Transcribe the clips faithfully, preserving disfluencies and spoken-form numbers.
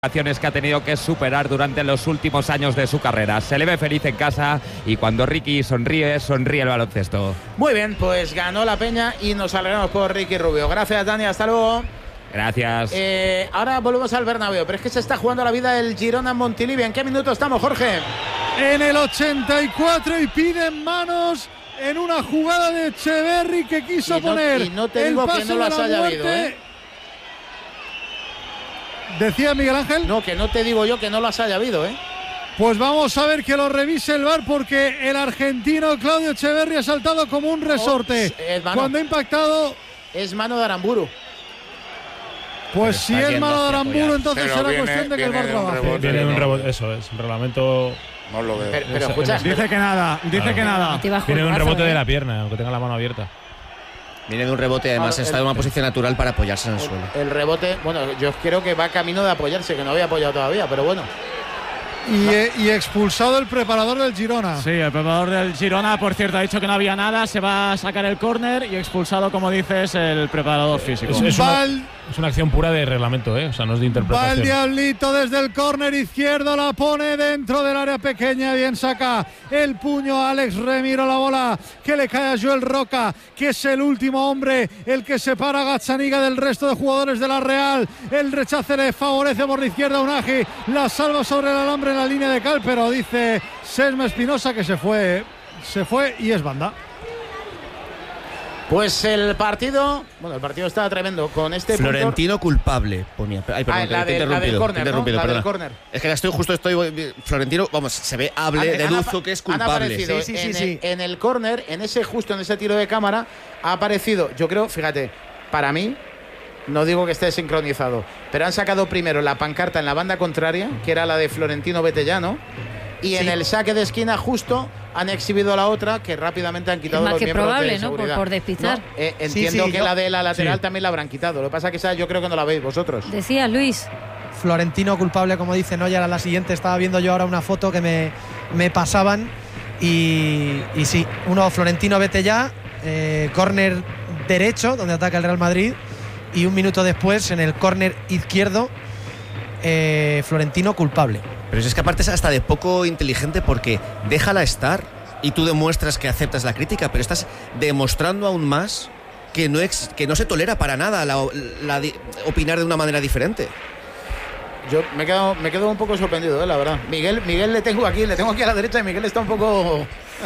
que ha tenido que superar durante los últimos años de su carrera. Se le ve feliz en casa y cuando Ricky sonríe, sonríe el baloncesto. Muy bien, pues ganó la Peña y nos alegramos por Ricky Rubio. Gracias, Dani, hasta luego. Gracias. Eh, ahora volvemos al Bernabéu, pero es que se está jugando la vida el Girona en Montilivi. ¿En qué minuto estamos, Jorge? En el ochenta y cuatro y piden manos en una jugada de Echeverri que quiso y no, poner y no te el digo paso que no de las la haya muerte. habido, ¿eh? ¿Decía Miguel Ángel? No, que no te digo yo que no las haya habido, ¿eh? Pues vamos a ver que lo revise el V A R, porque el argentino Claudio Echeverri ha saltado como un resorte. Oh, cuando ha impactado. Es mano de Aramburu. Pues si es mano de Aramburu, entonces pero será viene, cuestión de que el V A R trabaje. Rebote, viene de un no. rebote, eso es, un reglamento. No lo veo. Pero, pero Eso, escucha, eso. Dice que nada, dice Claro. que nada. Viene de un rebote de la pierna, aunque tenga la mano abierta. Viene de un rebote, además Ah, está el- en una posición natural para apoyarse en el, el, suelo. el rebote, bueno, yo creo que va camino de apoyarse, que no había apoyado todavía, pero bueno. Y, eh, y expulsado el preparador del Girona. Sí, el preparador del Girona, por cierto, ha dicho que no había nada, se va a sacar el córner y expulsado, como dices, el preparador físico. Es, es, Va una, el- es una acción pura de reglamento, ¿eh? O sea, no es de Va el interpretación. Diablito desde el córner izquierdo, la pone dentro del área pequeña, bien saca el puño Alex Remiro, la bola que le cae a Joel Roca, que es el último hombre, el que separa a Gazzaniga del resto de jugadores de la Real. El rechace le favorece por la izquierda a Unagi, la salva sobre el alambre en la línea de cal, pero dice Sesma Espinosa que se fue, se fue y es banda. Pues el partido, bueno, el partido estaba tremendo con este Florentino culpable, ponía. Ay, perdón, Ah, la te he del- la del interrumpido, córner, te he ¿no? interrumpido, La del perdona. córner. Es que la estoy justo estoy Florentino, vamos, se ve hable, Han- deduzco han- que es han culpable. aparecido Sí, sí, en, sí, el, sí. en el córner, en ese justo en ese tiro de cámara, ha aparecido, yo creo, fíjate, para mí, no digo que esté sincronizado, pero han sacado primero la pancarta en la banda contraria, que era la de Florentino Vetellano, y en el saque de esquina justo han exhibido la otra, que rápidamente han quitado Es más los que miembros probable, de ¿no? Por- seguridad. por despistar. No, eh, entiendo Sí, sí, que yo- la de la lateral sí. también la habrán quitado. Lo que pasa es que esa yo creo que no la veis vosotros. Decías, Luis. Florentino culpable, como dice Noya, era la siguiente. Estaba viendo yo ahora una foto que me, me pasaban y, y sí, uno Florentino vete ya, eh, córner derecho donde ataca el Real Madrid, y un minuto después en el córner izquierdo eh, Florentino culpable. Pero es que aparte es hasta de poco inteligente, porque déjala estar y tú demuestras que aceptas la crítica, pero estás demostrando aún más que no, ex, que no se tolera para nada la, la, la, opinar de una manera diferente. Yo me quedo, me quedo un poco sorprendido, eh, la verdad. Miguel, Miguel le tengo aquí, le tengo aquí a la derecha y Miguel está un poco.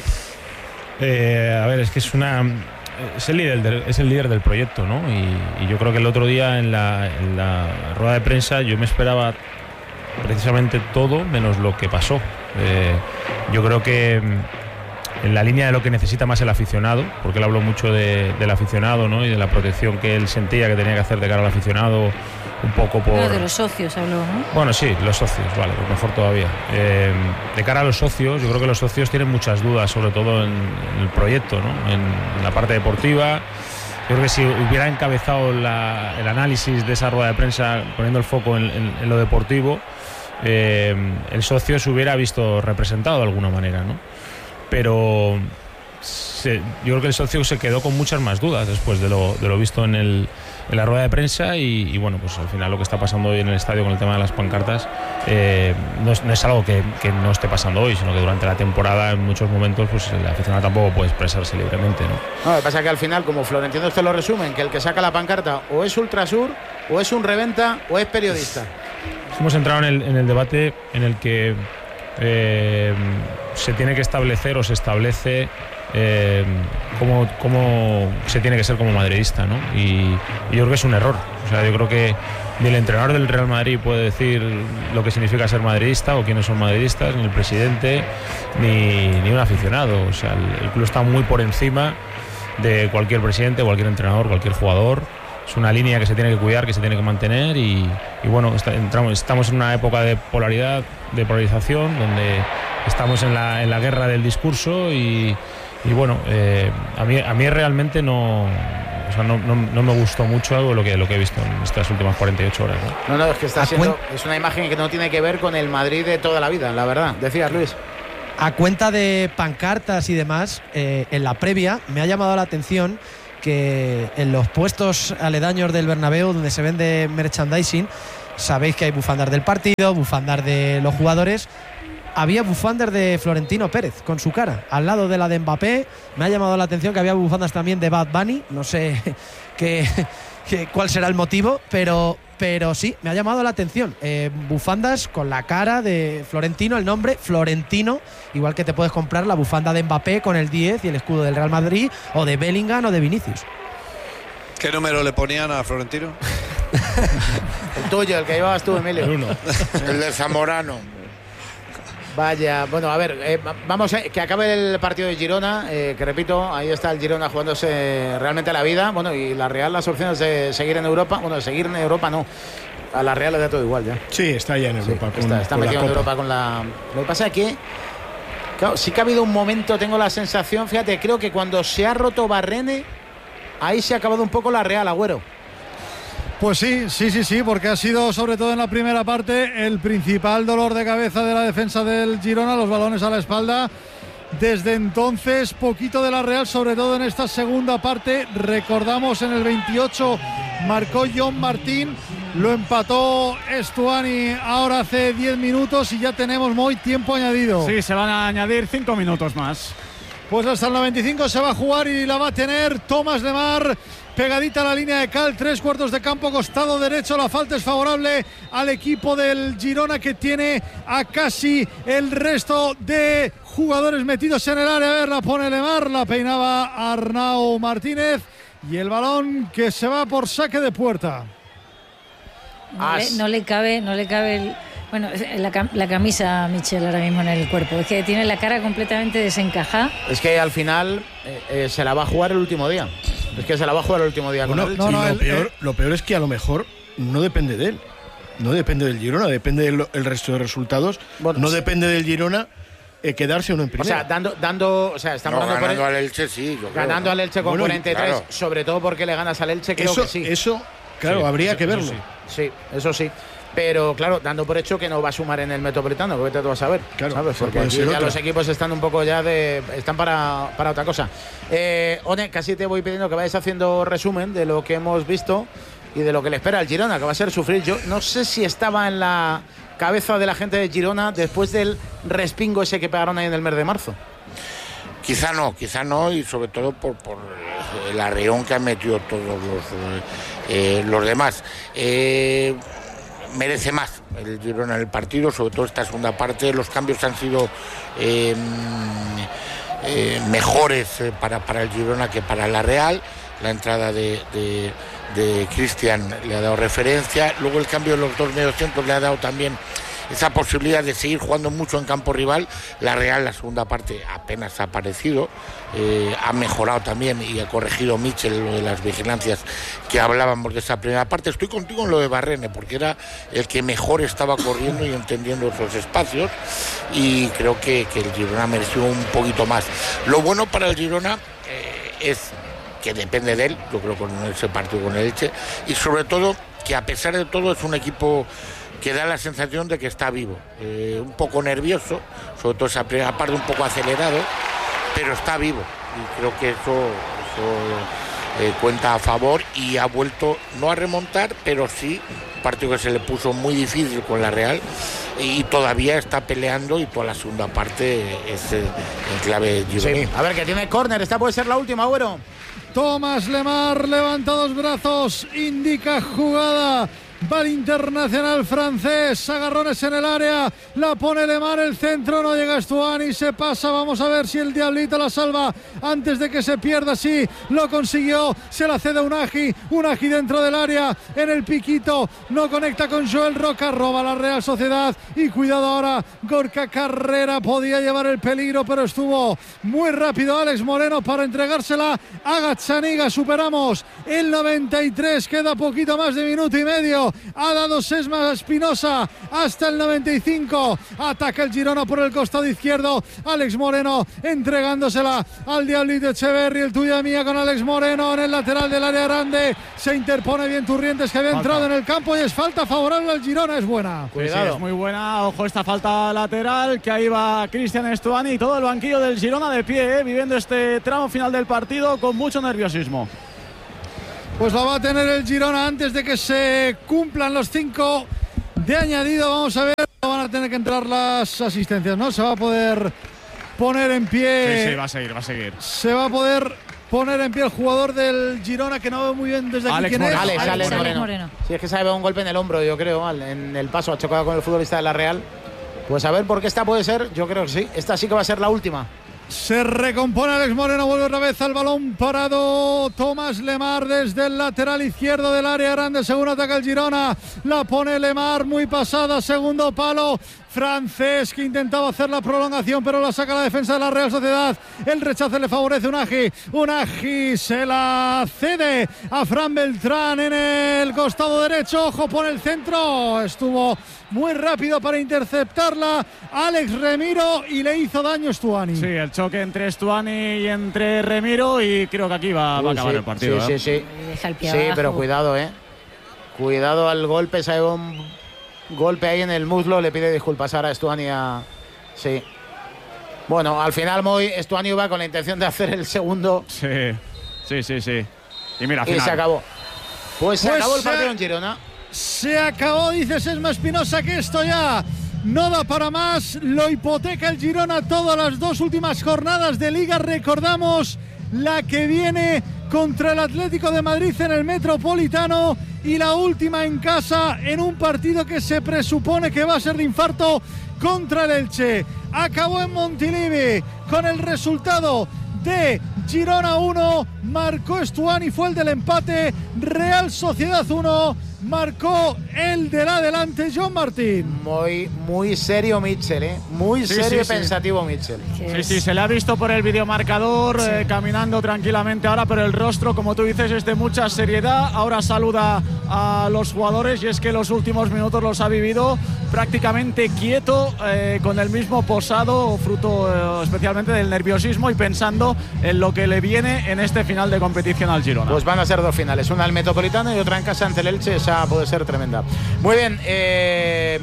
Eh, a ver, es que es una. Es el líder del, es el líder del proyecto, ¿no? Y, y yo creo que el otro día en la, en la rueda de prensa yo me esperaba precisamente todo menos lo que pasó. Eh, yo creo que en la línea de lo que necesita más el aficionado, porque él habló mucho de, del aficionado, ¿no? Y de la protección que él sentía que tenía que hacer de cara al aficionado, un poco por... No, de los socios habló, ¿no? Bueno, sí, los socios, vale, pues mejor todavía. Eh, de cara a los socios, yo creo que los socios tienen muchas dudas, sobre todo en, en el proyecto, ¿no? En, en la parte deportiva. Yo creo que si hubiera encabezado la, el análisis de esa rueda de prensa poniendo el foco en, en, en lo deportivo, eh, el socio se hubiera visto representado de alguna manera, ¿no? Pero se, yo creo que el socio se quedó con muchas más dudas después de lo, de lo visto en, el, en la rueda de prensa y, y bueno, pues al final lo que está pasando hoy en el estadio con el tema de las pancartas eh, no, es, no es algo que, que no esté pasando hoy, sino que durante la temporada en muchos momentos pues el aficionado tampoco puede expresarse libremente, ¿no? No, lo que pasa es que al final, como Florentino usted lo resumen, que el que saca la pancarta o es Ultrasur, o es un reventa, o es periodista. Hemos entrado en el, en el debate en el que eh, se tiene que establecer o se establece eh, cómo, cómo se tiene que ser como madridista, ¿no? Y, y yo creo que es un error. O sea, yo creo que ni el entrenador del Real Madrid puede decir lo que significa ser madridista o quiénes son madridistas, ni el presidente, ni, ni un aficionado. O sea, el, el club está muy por encima de cualquier presidente, cualquier entrenador, cualquier jugador. Es una línea que se tiene que cuidar, que se tiene que mantener y, y bueno, está, entramos, estamos en una época de polaridad, de polarización, donde estamos en la, en la guerra del discurso y, y bueno, eh, a, mí, a mí realmente no, o sea, no, no, no me gustó mucho lo que, lo que he visto en estas últimas cuarenta y ocho horas, ¿no? No, no, es que está siendo, es una imagen que no tiene que ver con el Madrid de toda la vida, la verdad. Decías, Luis. A cuenta de pancartas y demás, eh, en la previa me ha llamado la atención que en los puestos aledaños del Bernabéu, donde se vende merchandising, sabéis que hay bufandas del partido, bufandas de los jugadores. Había bufandas de Florentino Pérez con su cara al lado de la de Mbappé. Me ha llamado la atención que había bufandas también de Bad Bunny. No sé qué, qué, cuál será el motivo, pero, pero sí, me ha llamado la atención. Eh, bufandas con la cara de Florentino, el nombre Florentino, igual que te puedes comprar la bufanda de Mbappé con el diez y el escudo del Real Madrid, o de Bellingham o de Vinicius. ¿Qué número le ponían a Florentino? El tuyo, el que llevabas tú, Emilio. El uno. El de Zamorano. Vaya, bueno, a ver, eh, vamos a que acabe el partido de Girona, eh, que repito, ahí está el Girona jugándose realmente la vida, bueno, y la Real las opciones de seguir en Europa, bueno, de seguir en Europa no, a la Real le da todo igual ya. Sí, está ya en Europa. Sí, con, está está con metido la en Copa. Europa con la... Lo que pasa es que, claro, sí que ha habido un momento, tengo la sensación, fíjate, creo que cuando se ha roto Barrene, ahí se ha acabado un poco la Real, Agüero. Pues sí, sí, sí, sí, porque ha sido sobre todo en la primera parte el principal dolor de cabeza de la defensa del Girona, los balones a la espalda. Desde entonces, poquito de la Real, sobre todo en esta segunda parte. Recordamos en el veintiocho marcó John Martín, lo empató Estuani ahora hace diez minutos y ya tenemos muy tiempo añadido. Sí, se van a añadir cinco minutos más. Pues hasta el noventa y cinco se va a jugar y la va a tener Thomas Lemar. Pegadita a la línea de cal, tres cuartos de campo, costado derecho. La falta es favorable al equipo del Girona, que tiene a casi el resto de jugadores metidos en el área. A ver, la pone Lemar, la peinaba Arnau Martínez y el balón que se va por saque de puerta. No le, no le cabe, no le cabe el, bueno, la, la camisa a Michel ahora mismo en el cuerpo. Es que tiene la cara completamente desencajada. Es que al final eh, eh, se la va a jugar el último día. Es que se la va a jugar el último día. Bueno, con el no, no, Elche. lo, peor, lo peor es que a lo mejor no depende de él. No depende del Girona, depende del el resto de resultados. Bueno, no sí. depende del Girona eh, quedarse uno en O primera. sea, dando, dando, o sea, estamos No, dando ganando por al Elche, sí. Yo creo, ganando ¿no? al Elche con Bueno, cuarenta y tres, claro. sobre todo porque le ganas al Elche, creo eso, que sí. eso, claro, Sí, habría eso- que eso verlo. sí. Sí, eso sí. Pero claro, dando por hecho que no va a sumar en el Metropolitano, que vete tú a saber. Claro, ¿sabes? Porque puede aquí ser ya otra. los equipos están un poco ya de. Están para, para otra cosa. Eh, One, casi te voy pidiendo que vayas haciendo resumen de lo que hemos visto y de lo que le espera al Girona, que va a ser sufrir. Yo no sé si estaba en la cabeza de la gente de Girona después del respingo ese que pegaron ahí en el mes de marzo. Quizá no, quizá no, y sobre todo por, por el arreón que han metido todos los, eh, los demás. Eh, merece más el Girona en el partido, sobre todo esta segunda parte. Los cambios han sido eh, eh, mejores eh, para, para el Girona que para la Real. La entrada de, de, de Cristian le ha dado referencia, luego el cambio de los dos mediocentros le ha dado también esa posibilidad de seguir jugando mucho en campo rival. La Real, la segunda parte apenas ha aparecido, eh, ha mejorado también y ha corregido Michel lo de las vigilancias que hablábamos de esa primera parte. Estoy contigo en lo de Barrene, porque era el que mejor estaba corriendo y entendiendo esos espacios, y creo que, que el Girona mereció un poquito más. Lo bueno para el Girona eh, es que depende de él, yo creo, con ese partido con el Elche, y sobre todo que a pesar de todo es un equipo que da la sensación de que está vivo, eh, un poco nervioso, sobre todo esa primera parte, un poco acelerado, pero está vivo, y creo que eso, eso eh, cuenta a favor, y ha vuelto no a remontar, pero sí un partido que se le puso muy difícil con la Real, y todavía está peleando, y toda la segunda parte es eh, en clave gironí. Sí. A ver, que tiene córner, esta puede ser la última, Agüero. Tomás Lemar levanta dos brazos, indica jugada. Va el internacional francés, agarrones en el área, la pone Lemar, el centro, no llega Estuani, se pasa, vamos a ver si el Diablito la salva antes de que se pierda. Sí, lo consiguió, se la cede Unagi, Unagi dentro del área, en el piquito, no conecta con Joel Roca, roba la Real Sociedad, y cuidado ahora, Gorka Carrera podía llevar el peligro, pero estuvo muy rápido Alex Moreno para entregársela a Gazzaniga. Superamos el noventa y tres, queda poquito más de minuto y medio. Ha dado Sesma Espinosa hasta el noventa y cinco. Ataca el Girona por el costado izquierdo. Alex Moreno entregándosela al Diablito Echeverri. El tuya mía con Alex Moreno en el lateral del área grande. Se interpone bien Turrientes, que había Falta. entrado en el campo, y es falta favorable al Girona. Es buena. Sí, sí, es muy buena. Ojo esta falta lateral, que ahí va Cristian Estuani y todo el banquillo del Girona de pie, eh, viviendo este tramo final del partido con mucho nerviosismo. Pues la va a tener el Girona antes de que se cumplan los cinco de añadido. Vamos a ver, van a tener que entrar las asistencias, ¿no? Se va a poder poner en pie. Sí, sí, va a seguir, va a seguir. Se va a poder poner en pie el jugador del Girona, que no veo muy bien desde aquí. Alex ¿Quién Moreno. es? Alex, Alex, Alex Alex Moreno. Moreno. Sí, es que se ha llevado un golpe en el hombro, yo creo, mal, en el paso. Ha chocado con el futbolista de la Real. Pues a ver por qué esta puede ser. Yo creo que sí. Esta sí que va a ser la última. Se recompone Alex Moreno, vuelve otra vez al balón parado Tomás Lemar desde el lateral izquierdo del área grande, según ataca el Girona, la pone Lemar muy pasada, segundo palo, francés que intentaba hacer la prolongación pero la saca la defensa de la Real Sociedad, el rechace le favorece Unagi, Unagi se la cede a Fran Beltrán en el costado derecho, ojo por el centro, estuvo muy rápido para interceptarla Alex Remiro y le hizo daño Stuani. Sí, el choque entre Stuani y entre Remiro y creo que aquí va, va a acabar sí, el partido. Sí, ¿eh? sí, sí. Deja el pie Sí, abajo. pero cuidado, eh. Cuidado al golpe, se ha llevado un golpe ahí en el muslo, le pide disculpas ahora a Stuani a... Sí. Bueno, al final Moy, Stuani va con la intención de hacer el segundo. Sí, sí, sí, sí. Y mira, y final. se acabó. Pues se Pues acabó el se- partido en Girona. Se acabó, dice Sesma Espinosa, que esto ya no da para más. Lo hipoteca el Girona todas las dos últimas jornadas de Liga. Recordamos la que viene contra el Atlético de Madrid en el Metropolitano y la última en casa en un partido que se presupone que va a ser de infarto contra el Elche. Acabó en Montilivi con el resultado de Girona uno, marcó Stuani, fue el del empate, Real Sociedad uno, marcó el del adelante John Martín. Muy, muy serio Mitchell, ¿eh? Muy Sí, serio sí, y sí. pensativo Mitchell. Sí, sí, se le ha visto por el videomarcador eh, caminando tranquilamente ahora, pero el rostro, como tú dices, es de mucha seriedad. Ahora saluda a los jugadores y es que los últimos minutos los ha vivido prácticamente quieto, eh, con el mismo posado, fruto eh, especialmente del nerviosismo y pensando en lo que le viene en este final de competición al Girona. Pues van a ser dos finales, una al Metropolitano y otra en casa ante el Elche, esa puede ser tremenda. Muy bien, eh,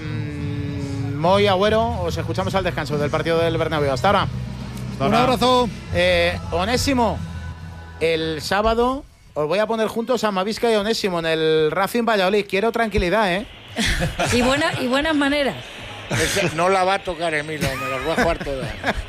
Moy, Agüero, os escuchamos al descanso del partido del Bernabéu. Hasta ahora. Hasta Un ahora. abrazo. Eh, Onésimo, el sábado os voy a poner juntos a Mavisca y Onésimo en el Racing Valladolid. Quiero tranquilidad, ¿eh? Y, buena, y buenas maneras. Ese no la va a tocar Emilio, me las voy a jugar todas.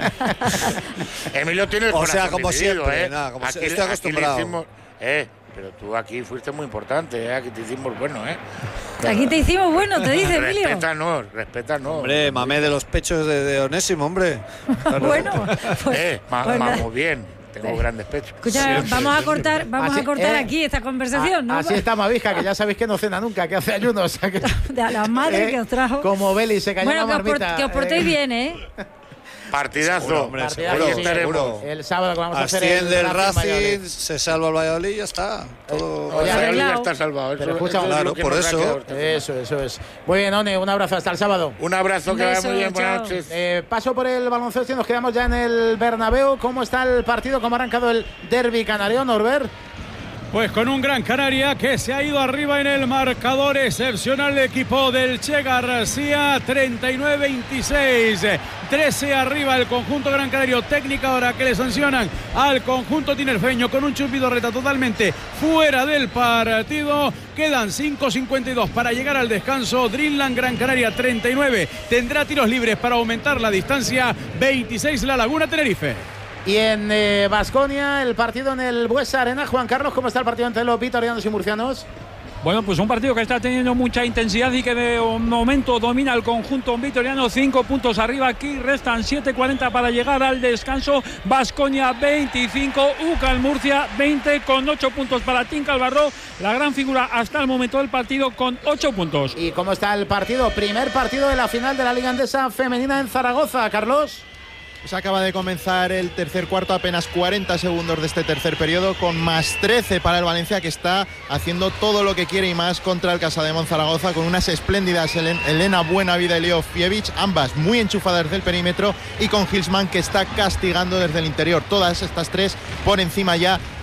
Emilio tiene el O sea, corazón como dividido, siempre, ¿eh? nada, como Aquí- se- estoy aquí le acostumbrado. hicimos- eh, pero tú aquí fuiste muy importante, ¿eh? Aquí te hicimos bueno, ¿eh? Aquí te hicimos bueno, te dice Emilio. Respétanos, respétanos. Hombre, mamé de los pechos de, de Onésimo, hombre. Bueno, pues, Eh, ma- pues ma- nada. muy bien, tengo grandes pechos. Escucha, Siempre, vamos a siempre. cortar, vamos Así- a cortar eh, aquí esta conversación, ¿no? Así está Mavisca, que ya sabéis que no cena nunca, que hace ayuno. O sea que, De a la madre eh, que os trajo. Como Beli se cayó Bueno, una que os, por- marmita. que os portéis eh, bien, ¿eh? Partidazo. Seguro, hombre, partidazo, seguro, Aquí estaremos. seguro. El sábado que vamos a hacer Asciende el Valladolid. Racing, se salva el Valladolid y ya está. Todo. Oye, Arreglado. Valladolid ya está salvado. Pero Eso- escucha, eso es claro, lo que por nos ha eso. quedado esta semana. Eso, eso es. Muy bien, One, un abrazo hasta el sábado. Un abrazo, Un que vaya beso, muy bien. Buenas chao. noches. Eh, paso por el baloncesto y nos quedamos ya en el Bernabéu. ¿Cómo está el partido? ¿Cómo ha arrancado el derbi canario, Norbert? Pues con un Gran Canaria que se ha ido arriba en el marcador excepcional el equipo del Che García, treinta y nueve veintiséis, trece arriba el conjunto Gran Canario. Técnica ahora que le sancionan al conjunto tinerfeño con un chupidorreta totalmente fuera del partido. Quedan cinco cincuenta y dos para llegar al descanso. Dreamland Gran Canaria treinta y nueve, tendrá tiros libres para aumentar la distancia. veintiséis La Laguna Tenerife. Y en Baskonia, el partido en el Buesa Arena. Juan Carlos, ¿cómo está el partido entre los vitorianos y murcianos? Bueno, pues un partido que está teniendo mucha intensidad y que de momento domina el conjunto vitoriano. Cinco puntos arriba, aquí restan siete cuarenta para llegar al descanso. Baskonia veinticinco, UCAL Murcia veinte, con ocho puntos para Tim Calvarro, la gran figura hasta el momento del partido, con ocho puntos. ¿Y cómo está el partido? Primer partido de la final de la Liga Andesa Femenina en Zaragoza, Carlos. Se acaba de comenzar el tercer cuarto, apenas cuarenta segundos de este tercer periodo, con más trece para el Valencia, que está haciendo todo lo que quiere y más contra el Casademón Zaragoza, con unas espléndidas Helen- Elena Buenavida y Leo Fievich, ambas muy enchufadas desde el perímetro, y con Hilsman, que está castigando desde el interior. Todas estas tres por encima ya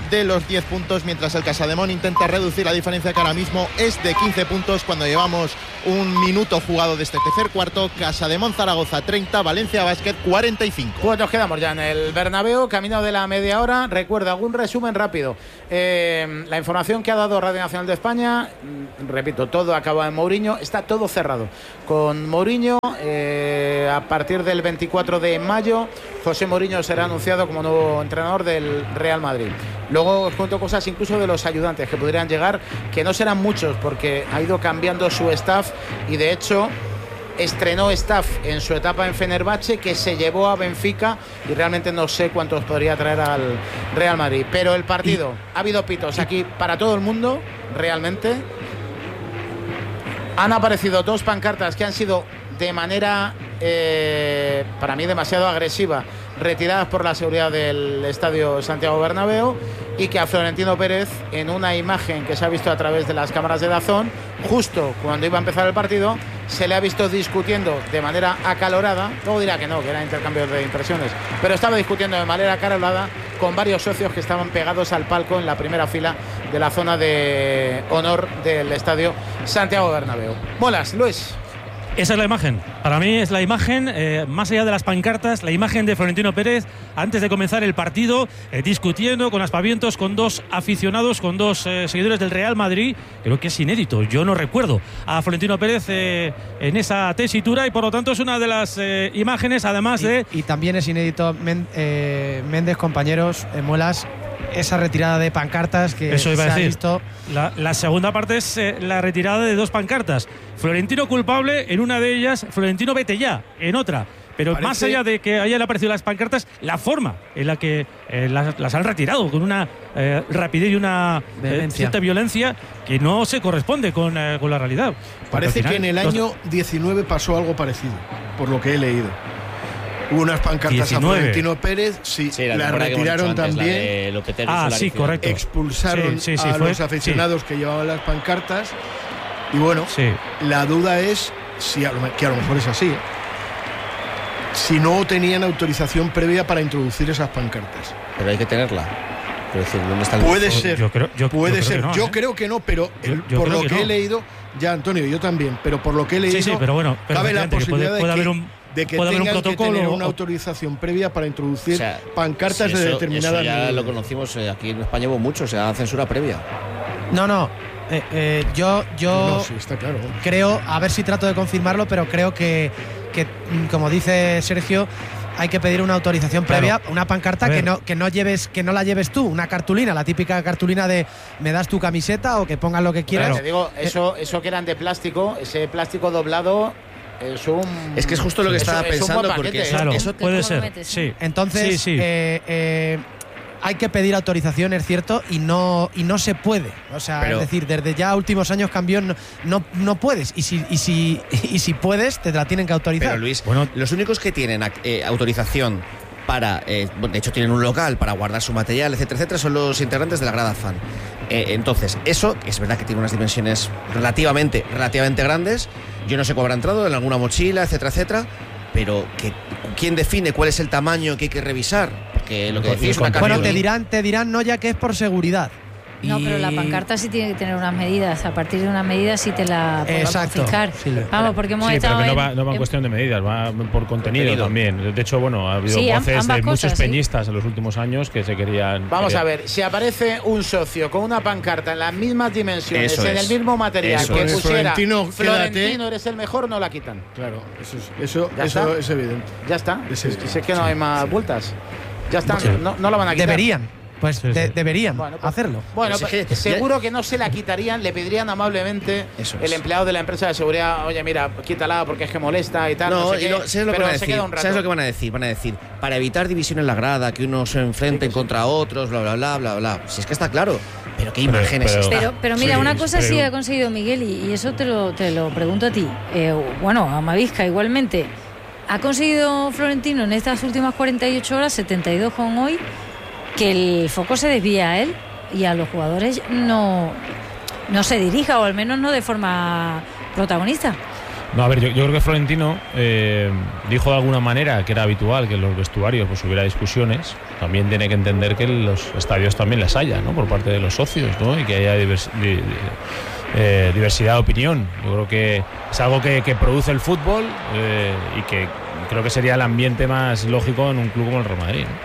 de los diez puntos, mientras el Casademón intenta reducir la diferencia, que ahora mismo es de quince puntos cuando llevamos un minuto jugado de este tercer cuarto. Casademón Zaragoza treinta, Valencia Basket cuarenta y cinco. Pues nos quedamos ya en el Bernabéu, camino de la media hora. Recuerda, algún resumen rápido. Eh, la información que ha dado Radio Nacional de España, repito, todo acaba en Mourinho, está todo cerrado con Mourinho. Eh, a partir del veinticuatro de mayo, José Mourinho será anunciado como nuevo entrenador del Real Madrid. Luego os cuento cosas incluso de los ayudantes que podrían llegar, que no serán muchos porque ha ido cambiando su staff y de hecho estrenó staff en su etapa en Fenerbahce, que se llevó a Benfica, y realmente no sé cuántos podría traer al Real Madrid. Pero el partido, y, ha habido pitos aquí para todo el mundo, realmente. Han aparecido dos pancartas que han sido de manera, eh, para mí, demasiado agresiva, retiradas por la seguridad del Estadio Santiago Bernabéu, y que a Florentino Pérez, en una imagen que se ha visto a través de las cámaras de DAZN, justo cuando iba a empezar el partido, se le ha visto discutiendo de manera acalorada, luego dirá que no, que era intercambio de impresiones, pero estaba discutiendo de manera acalorada con varios socios que estaban pegados al palco en la primera fila de la zona de honor del Estadio Santiago Bernabéu. Molas, Luis. Esa es la imagen. Para mí es la imagen, eh, más allá de las pancartas, la imagen de Florentino Pérez antes de comenzar el partido, eh, discutiendo con aspavientos con dos aficionados, con dos eh, seguidores del Real Madrid. Creo que es inédito. Yo no recuerdo a Florentino Pérez eh, en esa tesitura, y por lo tanto es una de las eh, imágenes, además y, de... Y también es inédito, Men, eh, Méndez, compañeros, eh, Muelas, esa retirada de pancartas que Eso iba se a decir. ha visto. La, la segunda parte es eh, la retirada de dos pancartas. Florentino culpable en una de ellas, Florentino vete ya en otra. Pero Parece... más allá de que hayan aparecido las pancartas, la forma en la que eh, las, las han retirado, con una eh, rapidez y una eh, cierta violencia que no se corresponde con, eh, con la realidad. Parece final, que en el los... año diecinueve pasó algo parecido, por lo que he leído. Hubo unas pancartas diecinueve. a Florentino Pérez, sí, sí la las retiraron antes, también. La ah, sí, correcto. Expulsaron sí, sí, sí, a fue, los aficionados sí. que llevaban las pancartas. Y bueno, sí. la duda es si a lo, que a lo mejor es así, ¿eh? si no tenían autorización previa para introducir esas pancartas. Pero hay que tenerla. Quiero decir, ¿dónde está el... Puede ser, yo creo, yo, puede yo ser. Creo que no, yo ¿eh? creo que no, pero yo, el, yo por lo que que no. he leído, ya Antonio, yo también, pero por lo que he leído, sí, sí, pero bueno, pero cabe la posibilidad puede, puede de que, haber un, de que puede tengan haber un protocolo que tener una o... autorización previa para introducir o sea, pancartas sí, de eso, determinadas. Eso ya medidas. lo conocimos eh, aquí en España, hubo mucho, o sea, censura previa. No, no. Eh, eh, yo yo no, sí, está claro. creo, a ver si trato de confirmarlo, pero creo que, que como dice Sergio, hay que pedir una autorización previa, claro. Una pancarta que no, que no lleves, que no la lleves tú, una cartulina, la típica cartulina de me das tu camiseta o que pongas lo que quieras. Claro. Te digo, eso, eso que eran de plástico, ese plástico doblado. Es un. Es que es justo lo que estaba es, pensando, es porque paquete, claro, eso puede ser. Sí. Entonces, sí, sí. Eh, eh, hay que pedir autorización, es cierto, y no y no se puede. O sea, pero, es decir, desde ya últimos años cambió, no, no, no puedes. Y si, y, si, y si puedes, te la tienen que autorizar. Pero Luis, bueno, los únicos que tienen eh, autorización para, eh, de hecho tienen un local para guardar su material, etcétera, etcétera, son los integrantes de la Grada Fan. Eh, entonces, eso es verdad que tiene unas dimensiones relativamente, relativamente grandes. Yo no sé cómo habrá entrado, en alguna mochila, etcétera, etcétera. Pero que, ¿quién define cuál es el tamaño que hay que revisar? Porque lo que decís, una bueno, te dirán, te dirán no, ya que es por seguridad. No, pero la pancarta sí tiene que tener unas medidas. A partir de unas medidas sí te la podrán confiscar. Sí, Vamos, porque hemos sí, estado pero que no va, en, no va en cuestión de medidas, va por contenido, contenido también. De hecho, bueno, ha habido sí, voces de muchos cosas, peñistas sí. en los últimos años que se querían... Vamos querían... a ver, si aparece un socio con una pancarta en las mismas dimensiones, eso en es. el mismo material, eso que es. pusiera Florentino, Florentino, eres el mejor, no la quitan. Claro, eso es, eso, ¿Ya eso está? es evidente. Ya está. Es Si evidente. es que no Sí, hay más sí. vueltas. Ya está, Sí. no, no la van a quitar. Deberían. Pues Sí, de, sí. deberían Bueno, pues, hacerlo. Bueno, Pero pues, es que- seguro que no se la quitarían, le pedirían amablemente Eso es. el empleado de la empresa de seguridad, oye, mira, quítala porque es que molesta y tal. No, No, sé y qué, lo- ¿sabes lo que pero van a se decir? queda un rato. ¿Sabes lo que van a decir? Van a decir, para evitar división en la grada, que unos se enfrenten Sí, sí. contra otros, bla, bla, bla, bla, bla. Si es que está claro. Pero qué Pero- imágenes pero- está. Pero, pero mira, Sí, una cosa pero- sí ha conseguido Miguel, y, y eso te lo, te lo pregunto a ti. Eh, bueno, a Mavisca igualmente. Ha conseguido Florentino en estas últimas cuarenta y ocho horas, setenta y dos con hoy, que el foco se desvía a él y a los jugadores no, no se dirija, o al menos no de forma protagonista. No, a ver, yo, yo creo que Florentino eh, dijo de alguna manera que era habitual que en los vestuarios pues hubiera discusiones. También tiene que entender que en los estadios también las haya, ¿no? Por parte de los socios, ¿no? Y que haya divers, di, di, eh, diversidad de opinión. Yo creo que es algo que, que produce el fútbol eh, y que creo que sería el ambiente más lógico en un club como el Real Madrid, ¿no?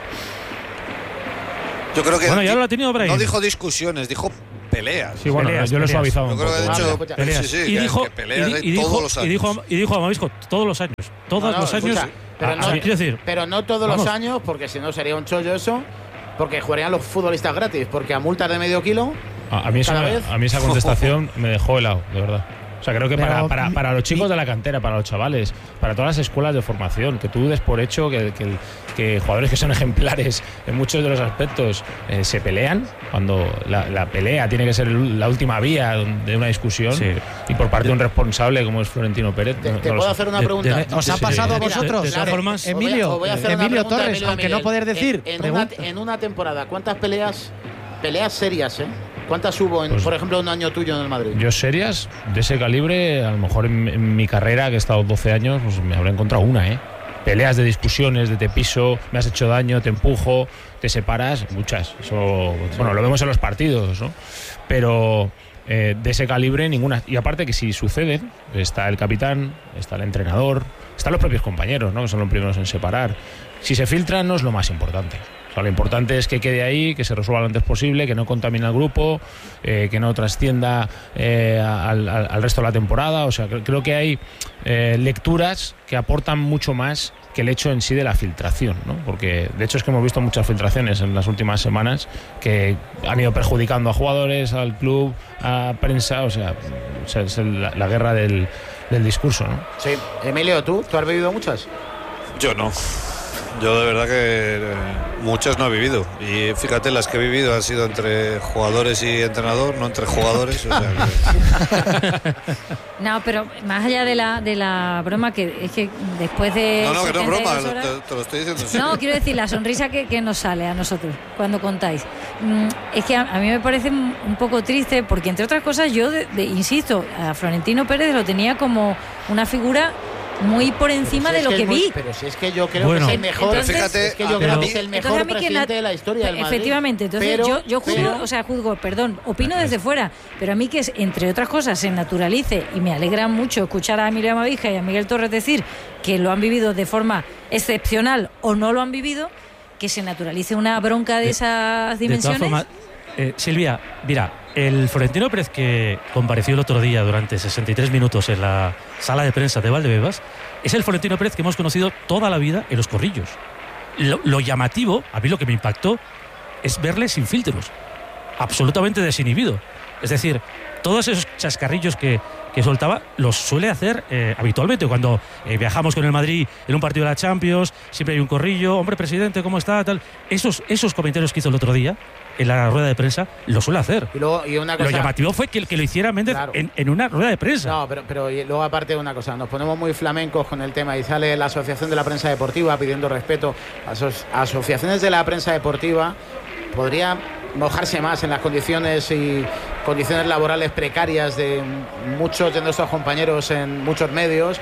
Yo creo que bueno, ya lo ha tenido Brahim. No dijo discusiones, dijo peleas. Sí, bueno, peleas, yo lo he peleas. suavizado un Yo creo poco. que de hecho, Vale. Peleas. sí, sí, y que- dijo, que peleas y, de y dijo, todos los y dijo, años. y dijo a Mavisco, todos los años, todos No, no, los años. escucha, pero, Ah, no, quiero decir, pero no todos vamos. los años, porque si no sería un chollo eso, porque jugarían los futbolistas gratis, porque a multas de medio kilo. A, a mí esa, cada vez. a mí esa contestación me dejó helado, de verdad. O sea, creo que Pero- para, para, para los chicos de la cantera, para los chavales, para todas las escuelas de formación, que tú des por hecho que, que, que jugadores que son ejemplares en muchos de los aspectos eh, se pelean, cuando la, la pelea tiene que ser la última vía de una discusión, Sí. y por parte de un responsable como es Florentino Pérez. Te, no- te no lo puedo sé. hacer una De- pregunta. de- ¿Os ha Sí, pasado a de- de- vosotros? de todas Eh, formas- Emilio, Os voy a hacer una Emilio pregunta, Torres, Emilio aunque no Miguel. poder decir, En, en, una, pregunta. en una temporada, ¿cuántas peleas, peleas serias, eh? ¿Cuántas hubo, en, Pues- por ejemplo, un año tuyo en el Madrid? Yo serias, de ese calibre, a lo mejor en, en mi carrera, que he estado doce años, pues me habré encontrado una, ¿eh? Peleas de discusiones, de te piso, me has hecho daño, te empujo, te separas, muchas. Eso, bueno, lo vemos en los partidos, ¿no? Pero eh, de ese calibre ninguna. Y aparte que si sucede, está el capitán, está el entrenador, están los propios compañeros, ¿no? Que son los primeros en separar. Si se filtran no es lo más importante. O sea, lo importante es que quede ahí, que se resuelva lo antes posible, que no contamine al grupo, eh, que no trascienda eh, al, al- al resto de la temporada. O sea, cre- creo que hay eh, lecturas que aportan mucho más que el hecho en sí de la filtración, ¿no? Porque de hecho es que hemos visto muchas filtraciones en las últimas semanas que han ido perjudicando a jugadores, al club, a prensa. O sea, o sea, es el- la, la guerra del, del discurso, ¿no? Sí. Emilio, ¿tú? ¿Tú has bebido muchas? Yo no. Yo de verdad que eh, muchas no he vivido. Y fíjate, las que he vivido han sido entre jugadores y entrenador, no entre jugadores. O sea que- No, pero más allá de la, de la broma, que es que después de. No, no, que no es broma, setenta y dos horas- te, te lo estoy diciendo. en serio. No, quiero decir, la sonrisa que, que nos sale a nosotros cuando contáis. Mm, es que a, a mí me parece un un poco triste porque, entre otras cosas, yo, de- de- insisto, a Florentino Pérez lo tenía como una figura muy por encima Si de es lo que, es muy- vi. Pero si es que yo creo Bueno. que es el mejor. Entonces- Fíjate, es que yo a- creo pero- que es el Entonces, mejor a mí que presidente na- de la historia del Madrid. Efectivamente, entonces Pero- yo, yo juzgo, pero- o sea, juzgo, perdón, opino desde fuera, pero a mí que, es, entre otras cosas, se naturalice, y me alegra mucho escuchar a Emilio Amavija y a Miguel Torres decir que lo han vivido de forma excepcional o no lo han vivido, que se naturalice una bronca de, De- esas De todas dimensiones. formas, eh, Silvia, mira, el Florentino Pérez que compareció el otro día durante sesenta y tres minutos en la sala de prensa de Valdebebas es el Florentino Pérez que hemos conocido toda la vida en los corrillos. Lo, lo llamativo, a mí lo que me impactó, es verle sin filtros, absolutamente desinhibido. Es decir, todos esos chascarrillos que, que soltaba los suele hacer eh, habitualmente. Cuando eh, viajamos con el Madrid en un partido de la Champions, siempre hay un corrillo, hombre, presidente, ¿cómo está? Tal. Esos, esos comentarios que hizo el otro día en la rueda de prensa, lo suele hacer. Y, luego, y una cosa, Lo llamativo fue que, que lo hiciera Méndez Claro. en, en una rueda de prensa. No, pero, pero y luego aparte de una cosa, nos ponemos muy flamencos con el tema y sale la Asociación de la Prensa Deportiva pidiendo respeto a las asociaciones de la prensa deportiva. Podría mojarse más en las condiciones y condiciones laborales precarias de muchos de nuestros compañeros en muchos medios.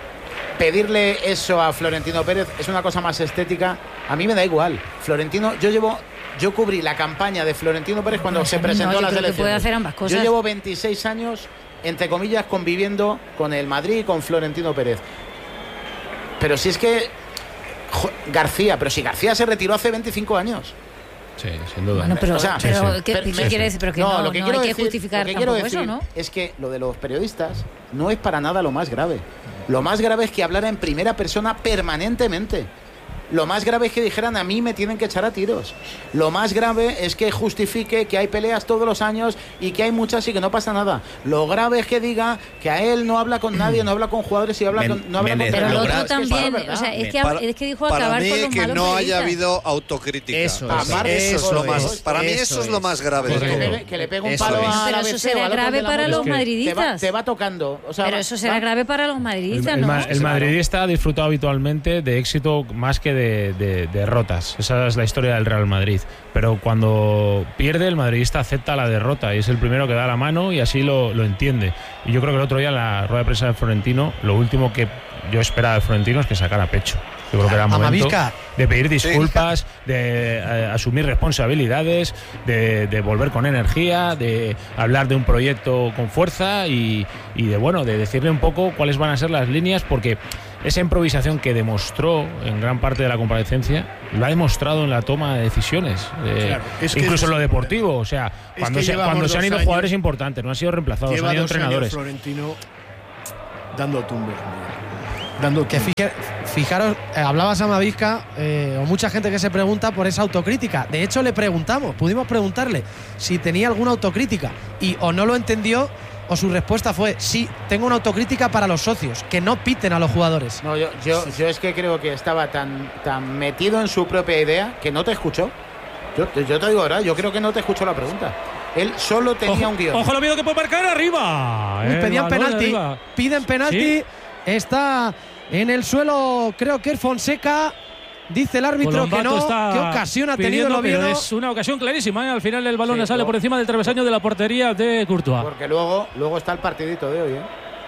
Pedirle eso a Florentino Pérez es una cosa más estética. A mí me da igual. Florentino, yo llevo, yo cubrí la campaña de Florentino Pérez cuando No, se no, presentó yo a las creo que elecciones. puede hacer ambas cosas. Yo llevo veintiséis años, entre comillas, conviviendo con el Madrid y con Florentino Pérez. Pero si es que jo, García, pero si García se retiró hace veinticinco años. Sí, sin duda. Bueno, pero, O sea, pero sí, sí. ¿qué, Pero- qué sí, quiere decir? Pero que no, lo que no quiero hay que decir- justificar lo que quiero tampoco decir eso, ¿no? es que lo de los periodistas no es para nada lo más grave. Lo más grave es que hablara en primera persona permanentemente. Lo más grave es que dijeran a mí me tienen que echar a tiros. Lo más grave es que justifique que hay peleas todos los años y que hay muchas y que no pasa nada. Lo grave es que diga que a él no habla con nadie, no habla con jugadores y habla Men- con, no habla Méndez, con Pero el lo otro grave- Es que eso también, es verdad. o sea, es que, Para- es que dijo Para acabar mí con los que malos no haya periodistas. habido autocrítica. Eso es. Aparte, eso es lo Eso más. es. Para mí Eso eso es lo es. más grave de Que todo. le, que le pegue un Eso palo es. a Pero la eso B C será o al otro grave de la para Morelos. los Es que te va- madridistas. Te va, tocando. O sea, Pero eso será va- grave para los El, madridistas, el ¿no? ma- el madridista ha disfrutado habitualmente de éxito más que de, de, de derrotas. Esa es la historia del Real Madrid. Pero cuando pierde, el madridista acepta la derrota y es el primero que da la mano y así lo, lo entiende. Y yo creo que el otro día en la rueda de prensa de Florentino, lo último que yo esperaba de Florentino es que sacara pecho. Yo creo que era momento Amavisca. de pedir disculpas, de eh, asumir responsabilidades, de, de volver con energía, de hablar de un proyecto con fuerza y, y de bueno, de decirle un poco cuáles van a ser las líneas, porque esa improvisación que demostró en gran parte de la comparecencia lo ha demostrado en la toma de decisiones, eh, Claro, es que incluso es- en lo deportivo. O sea, Es cuando, que se, llevamos cuando se han dos ido años- jugadores importantes, no han sido reemplazados, Lleva han ido dos entrenadores. años Florentino dando tumbes, Miguel. Dando Que fije- fijaros, eh, hablabas a Mavisca, eh, o mucha gente que se pregunta por esa autocrítica. De hecho, le preguntamos, pudimos preguntarle si tenía alguna autocrítica y o no lo entendió o su respuesta fue sí, tengo una autocrítica para los socios, que no piten a los jugadores. No, yo, yo, yo es que creo que estaba tan, tan metido en su propia idea que no te escuchó. Yo, yo te digo, ¿verdad? Yo creo que no te escuchó la pregunta. Él solo tenía Ojo, un guión. ojo lo miedo que puede marcar arriba. Uy, El pedían balón penalti, arriba. piden penalti, Sí. está en el suelo, creo que es Fonseca. Dice el árbitro que Colombato no. está ¿Qué ocasión ha tenido el pidiendo, pero Oviedo? es una ocasión clarísima, ¿eh? Al final el balón Sí, le sale luego- por encima del travesaño de la portería de Courtois. Porque luego, luego está el partidito de hoy, ¿eh?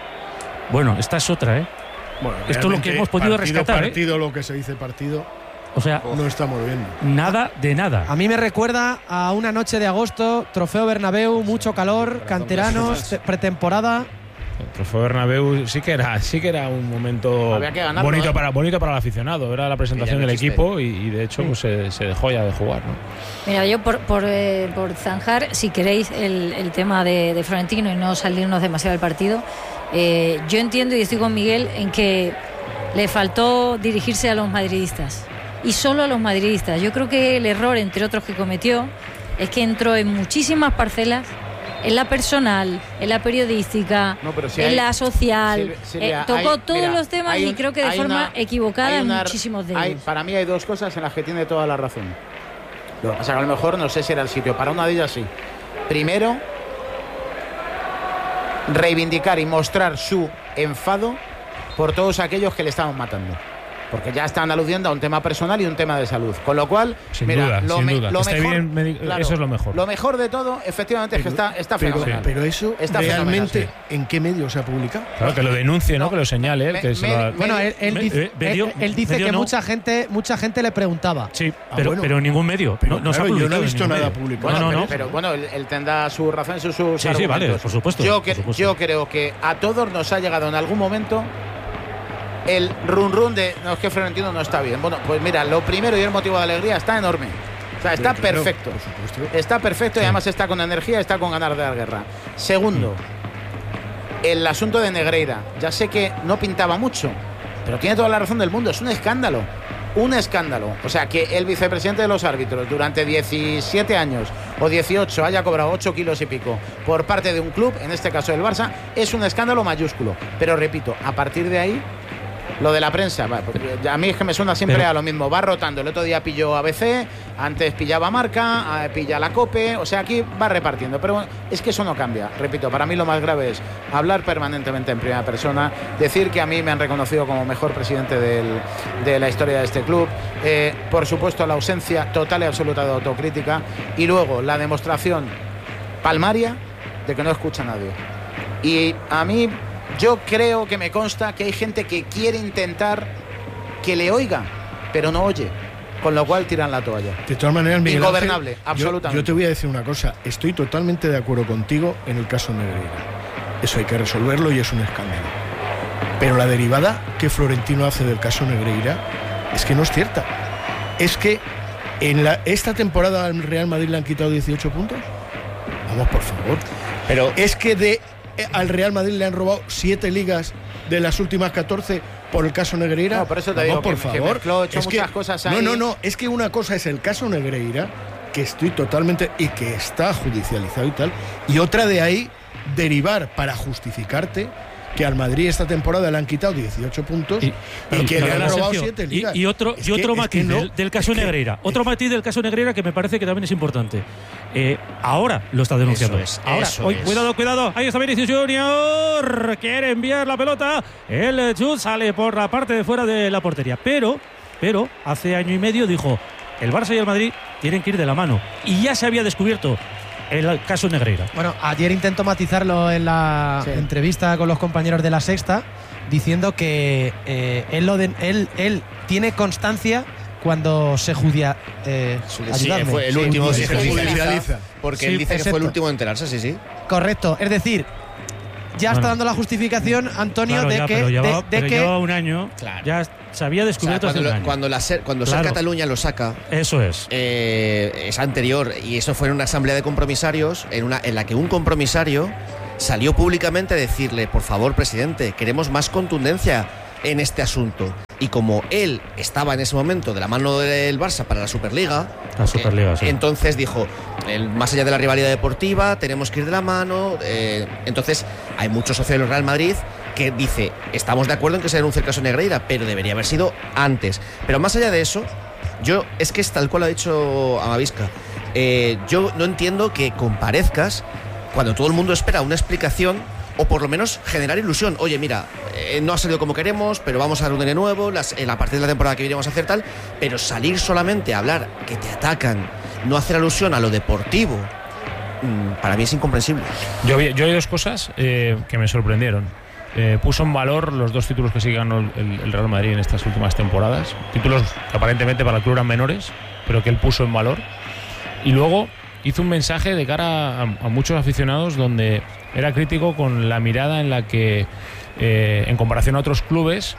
Bueno, esta es otra, ¿eh? Bueno, Esto es lo que realmente, hemos podido partido, rescatar, ¿eh? Partido, lo que se dice partido, O sea, no estamos viendo. nada de nada. A mí me recuerda a una noche de agosto, Trofeo Bernabéu, mucho calor, canteranos, te- pretemporada. El Trofeo Bernabéu sí que era, sí que era un momento Había que ganarlo, bonito ¿eh? para bonito para el aficionado. Era la presentación Que ya no del existe. equipo y, y de hecho pues, se, se dejó ya de jugar, ¿no? Mira, yo por, por, eh, por zanjar, si queréis, el, el tema de, de Florentino y no salirnos demasiado del partido, eh, yo entiendo y estoy con Miguel en que le faltó dirigirse a los madridistas y solo a los madridistas. Yo creo que el error, entre otros que cometió, es que entró en muchísimas parcelas, en la personal, en la periodística, No, pero si en hay- la social, Silvia- Silvia, eh, tocó hay- todos mira, los temas hay y un- creo que de hay forma una- equivocada hay en una- muchísimos de hay- ellos. Para mí hay dos cosas en las que tiene toda la razón. Lo que pasa es que a lo mejor no sé si era el sitio. Para una de ellas sí. Primero, reivindicar y mostrar su enfado por todos aquellos que le estaban matando. Porque ya están aludiendo a un tema personal y un tema de salud. Con lo cual, Sin mira, duda, lo, sin me- duda. lo Que esté mejor, bien medi- claro, eso es lo mejor. Lo mejor de todo, efectivamente, es que está, está pero, fenomenal. pero eso Está realmente, fenomenal, ¿en qué medio se ha publicado? Claro, que lo denuncie, ¿no? No, Que lo señale él. me- Que se me- lo ha- Bueno, él, él Me- dice, eh, medio- él- él dice medio que no. mucha gente, mucha gente le preguntaba. Sí, Ah, pero, bueno. pero ningún medio. Pero no, no se ha claro, yo no he publicado en visto ningún nada medio. publicado. No, no, pero, no. pero bueno, él, él tendrá sus razones, sus, sus Sí, sí, vale, argumentos. por supuesto, Yo, por que- supuesto. yo creo que a todos nos ha llegado en algún momento el run run de no, es que Florentino no está bien. Bueno, pues mira, lo primero y el motivo de alegría está enorme. O sea, está Pero claro, perfecto. por supuesto. Está perfecto y además está con energía, está con ganas de dar guerra. Segundo, el asunto de Negreira. Ya sé que no pintaba mucho, pero tiene toda la razón del mundo. Es un escándalo. Un escándalo. O sea, que el vicepresidente de los árbitros durante diecisiete años o dieciocho haya cobrado ocho kilos y pico por parte de un club, en este caso el Barça, es un escándalo mayúsculo. Pero repito, a partir de ahí, lo de la prensa, va, porque a mí es que me suena siempre Pero- a lo mismo. Va rotando. El otro día pilló A B C, antes pillaba Marca, eh, pilla la COPE. O sea, aquí va repartiendo. Pero bueno, es que eso no cambia. Repito, para mí lo más grave es hablar permanentemente en primera persona, decir que a mí me han reconocido como mejor presidente del- de la historia de este club. Eh, por supuesto, la ausencia total y absoluta de autocrítica. Y luego la demostración palmaria de que no escucha a nadie. Y a mí, yo creo que me consta que hay gente que quiere intentar que le oiga, pero no oye. Con lo cual tiran la toalla. De todas maneras, Miguel Ángel, Ingobernable, yo- absolutamente. Yo, te voy a decir una cosa. Estoy totalmente de acuerdo contigo en el caso Negreira. Eso hay que resolverlo y es un escándalo. Pero la derivada que Florentino hace del caso Negreira es que no es cierta. Es que en la, esta temporada al Real Madrid le han quitado dieciocho puntos. Vamos, por favor. Pero Es que de, eh, al Real Madrid le han robado siete ligas de las últimas catorce por el caso Negreira. No, por eso te Vamos, digo por que- que favor. mezcló, echó Es que- muchas cosas No, ahí. no, no. Es que una cosa es el caso Negreira, que estoy totalmente y que está judicializado y tal, y otra de ahí derivar para justificarte que al Madrid esta temporada le han quitado dieciocho puntos y, Pero- que pero le han además, robado Sergio, siete y- ligas. Y, otro, Es y que- otro es que matiz no- del, del caso es que- Negreira. Otro matiz del caso Negreira que me parece que también es importante. Eh, ahora lo está denunciando. Eso es, ahora, eso hoy, es. cuidado, cuidado. Ahí está Vinicius Junior. Quiere enviar la pelota. El chut sale por la parte de fuera de la portería. Pero pero hace año y medio dijo, el Barça y el Madrid tienen que ir de la mano. Y ya se había descubierto el caso Negreira. Bueno, ayer intentó matizarlo en la sí. entrevista con los compañeros de La Sexta, diciendo que eh, él, lo de, él, él tiene constancia cuando se judia, eh, sí, fue el sí, último sí, se judicializa, porque sí, él dice exacto. que fue el último en enterarse, sí, sí. Correcto, es decir, ya bueno, está dando la justificación, Antonio, claro, de ya, que pero llevaba, de, de pero que llevaba un año, claro. ya se había descubierto, o sea, cuando, hace un lo, año. cuando la SER, cuando claro. SER Cataluña lo saca, eso es, eh, es anterior, y eso fue en una asamblea de compromisarios en una en la que un compromisario salió públicamente a decirle, por favor, presidente, queremos más contundencia en este asunto. Y como él estaba en ese momento de la mano del Barça para la Superliga, la Superliga eh, sí. entonces dijo, el, más allá de la rivalidad deportiva, tenemos que ir de la mano. Eh, entonces hay muchos socios del Real Madrid que dice, estamos de acuerdo en que se denuncie el caso Negreira, pero debería haber sido antes. Pero más allá de eso, yo es que es tal cual ha dicho Amavisca. Eh, yo no entiendo que comparezcas cuando todo el mundo espera una explicación, o por lo menos generar ilusión. Oye, mira, eh, no ha salido como queremos, pero vamos a reunir de nuevo, las, en a partir de la temporada que viene vamos a hacer tal, pero salir solamente a hablar que te atacan, no hacer alusión a lo deportivo, mmm, para mí es incomprensible. Yo, yo hay dos cosas eh, que me sorprendieron. Eh, puso en valor los dos títulos que sí ganó el, el Real Madrid en estas últimas temporadas, títulos que aparentemente para el club eran menores, pero que él puso en valor. Y luego hizo un mensaje de cara a, a muchos aficionados donde era crítico con la mirada en la que, eh, en comparación a otros clubes,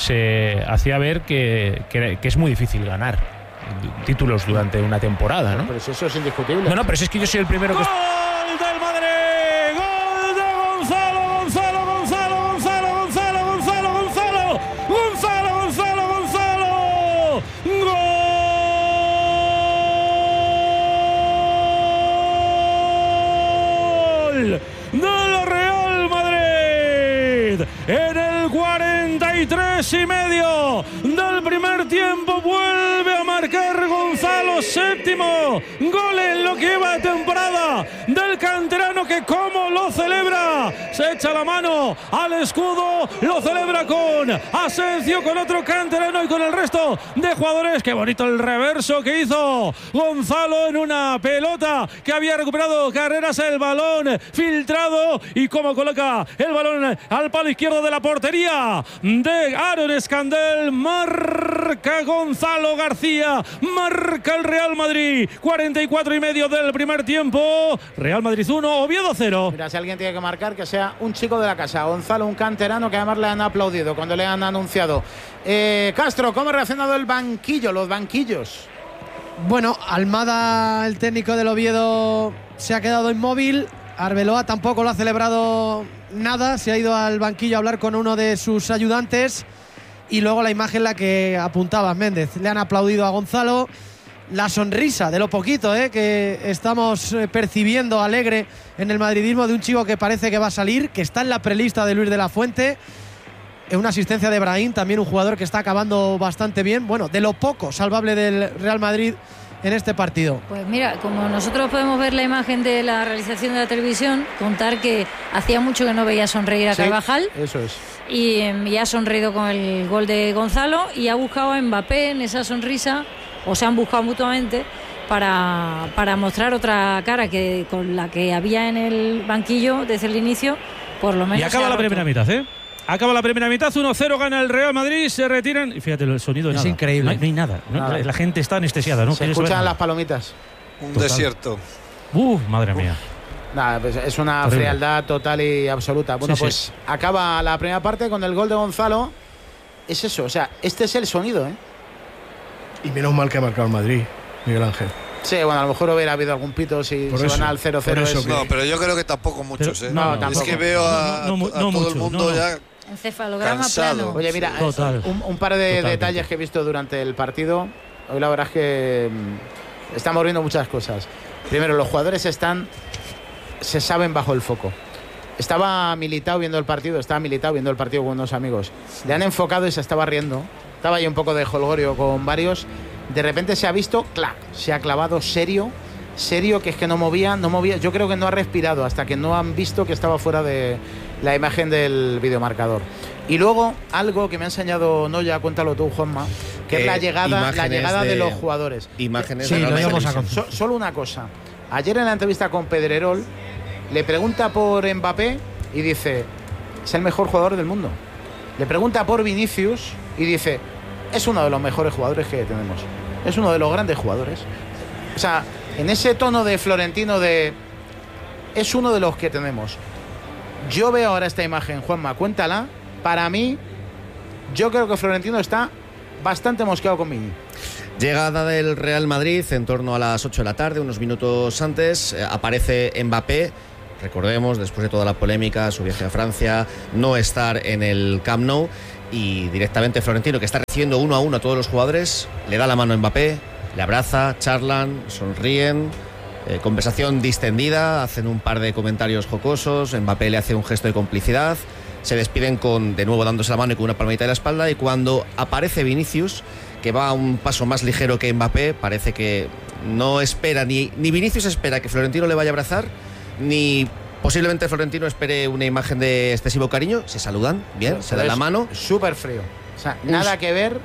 se hacía ver que, que, que es muy difícil ganar títulos durante una temporada, ¿no? Pero si eso es indiscutible. No, no, pero si es que yo soy el primero que... ¡Gol del Madrid! ¡Gol de Gonzalo! ¡Gonzalo, Gonzalo, Gonzalo, Gonzalo, Gonzalo, Gonzalo! ¡Gonzalo, Gonzalo, Gonzalo! ¡Gol de la Real Madrid! En el cuarenta y tres y medio del primer tiempo vuelve a marcar Gonzalo, séptimo gol en lo que lleva de temporada del canterano, que como lo celebra, se echa la mano al escudo, lo celebra con Asensio, con otro canterano y con el resto de jugadores. Qué bonito el reverso que hizo Gonzalo en una pelota que había recuperado Carreras, el balón filtrado, y cómo coloca el balón al palo izquierdo de la portería de Aaron Escandel. Marca Gonzalo García, marca el Real Madrid. cuarenta y cuatro y medio del primer tiempo. Real Madrid uno, Oviedo cero. Mira, si alguien tiene que marcar, que sea un chico de la casa. Gonzalo, un canterano que además le han aplaudido cuando le han anunciado. Eh, Castro, ¿cómo ha reaccionado el banquillo, los banquillos? Bueno, Almada, el técnico del Oviedo, se ha quedado inmóvil. Arbeloa tampoco lo ha celebrado nada, se ha ido al banquillo a hablar con uno de sus ayudantes. Y luego la imagen la que apuntaba Méndez, le han aplaudido a Gonzalo. La sonrisa de lo poquito eh, que estamos percibiendo alegre en el madridismo de un chico que parece que va a salir, que está en la prelista de Luis de la Fuente. Una asistencia de Brahim, también un jugador que está acabando bastante bien. Bueno, de lo poco salvable del Real Madrid en este partido. Pues mira, como nosotros podemos ver la imagen de la realización de la televisión, contar que hacía mucho que no veía sonreír a Sí, Carvajal. Eso es. Y, y ha sonreído con el gol de Gonzalo y ha buscado a Mbappé en esa sonrisa, o se han buscado mutuamente, para, para mostrar otra cara que con la que había en el banquillo desde el inicio, por lo menos. Y acaba se ha la roto. primera mitad, ¿eh? Acaba la primera mitad, uno cero gana el Real Madrid, se retiran. Y fíjate, el sonido Es nada. increíble. No hay, no hay nada, ¿no? Nada. La gente está anestesiada, ¿no? Se Quieres ver escuchan nada. las palomitas. Un Total. desierto. Uf, madre mía. Nada, pues es una Terrible. frialdad total y absoluta. Bueno, Sí, pues sí. acaba la primera parte con el gol de Gonzalo. Es eso, o sea, este es el sonido, ¿eh? Y menos mal que ha marcado el Madrid, Miguel Ángel. Sí, bueno, a lo mejor hubiera habido algún pito si Por se eso, van al cero cero. por eso es- que- No, pero yo creo que tampoco muchos, Pero- ¿eh? no, es tampoco. que veo a, No, no, a no todo mucho, el mundo no, no. ya Encefalograma Cansado. plano. Oye, mira, Total. un, un par de Totalmente. detalles que he visto durante el partido. Hoy la verdad es que mm, estamos viendo muchas cosas. Primero, los jugadores están, se saben bajo el foco. Estaba Militao viendo el partido, estaba Militao viendo el partido con unos amigos. Le han enfocado y se estaba riendo. Estaba ahí un poco de jolgorio con varios. De repente se ha visto, clac, se ha clavado serio, serio, que es que no movía, no movía. Yo creo que no ha respirado hasta que no han visto que estaba fuera de la imagen del videomarcador. Y luego, algo que me ha enseñado Noya, cuéntalo tú, Juanma, que eh, es la llegada, la llegada de, de los jugadores. Imágenes sí, de lo íbamos a so, Solo una cosa. Ayer en la entrevista con Pedrerol, le pregunta por Mbappé y dice, es el mejor jugador del mundo. Le pregunta por Vinicius y dice, es uno de los mejores jugadores que tenemos. Es uno de los grandes jugadores. O sea, en ese tono de Florentino de, es uno de los que tenemos. Yo veo ahora esta imagen, Juanma, cuéntala. Para mí, yo creo que Florentino está bastante mosqueado con Vini. Llegada del Real Madrid en torno a las ocho de la tarde, unos minutos antes, eh, aparece Mbappé. Recordemos, después de toda la polémica, su viaje a Francia, no estar en el Camp Nou, y directamente Florentino, que está recibiendo uno a uno a todos los jugadores, le da la mano a Mbappé, le abraza, charlan, sonríen, eh, conversación distendida, hacen un par de comentarios jocosos, Mbappé le hace un gesto de complicidad. Se despiden con, de nuevo dándose la mano y con una palmadita de la espalda, y cuando aparece Vinicius, que va a un paso más ligero que Mbappé, parece que no espera, ni, ni Vinicius espera que Florentino le vaya a abrazar, ni posiblemente Florentino espere una imagen de excesivo cariño. Se saludan, bien, se dan la mano. Súper frío. O sea, nada que ver.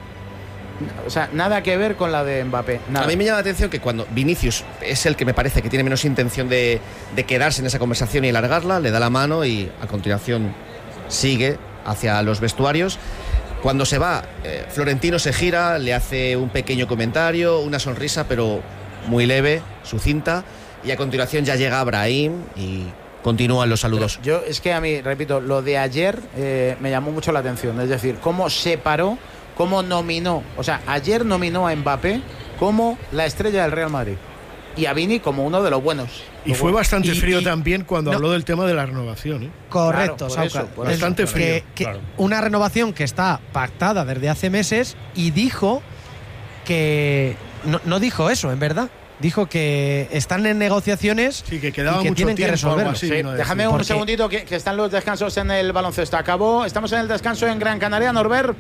O sea, nada que ver con la de Mbappé. Nada. A mí me llama la atención que cuando Vinicius es el que me parece que tiene menos intención de, de quedarse en esa conversación y alargarla, le da la mano y a continuación sigue hacia los vestuarios. Cuando se va, eh, Florentino se gira, le hace un pequeño comentario, una sonrisa, pero muy leve, sucinta, y a continuación ya llega Brahim y continúan los saludos. Pero yo, es que a mí, repito, lo de ayer eh, me llamó mucho la atención, es decir, cómo separó, cómo nominó, o sea, ayer nominó a Mbappé como la estrella del Real Madrid y a Vini como uno de los buenos. Y fue bastante y, frío y, también cuando no. habló del tema de la renovación, ¿eh? Correcto, claro, Sauca. Eso, bastante eso. frío. Que, que claro. Una renovación que está pactada desde hace meses, y dijo que no, no dijo eso, en verdad. Dijo que están en negociaciones sí, que quedaba y que mucho tienen que resolverlo. Sí, déjame un segundito que, que están los descansos en el baloncesto. Acabó, estamos en el descanso en Gran Canaria, Norbert.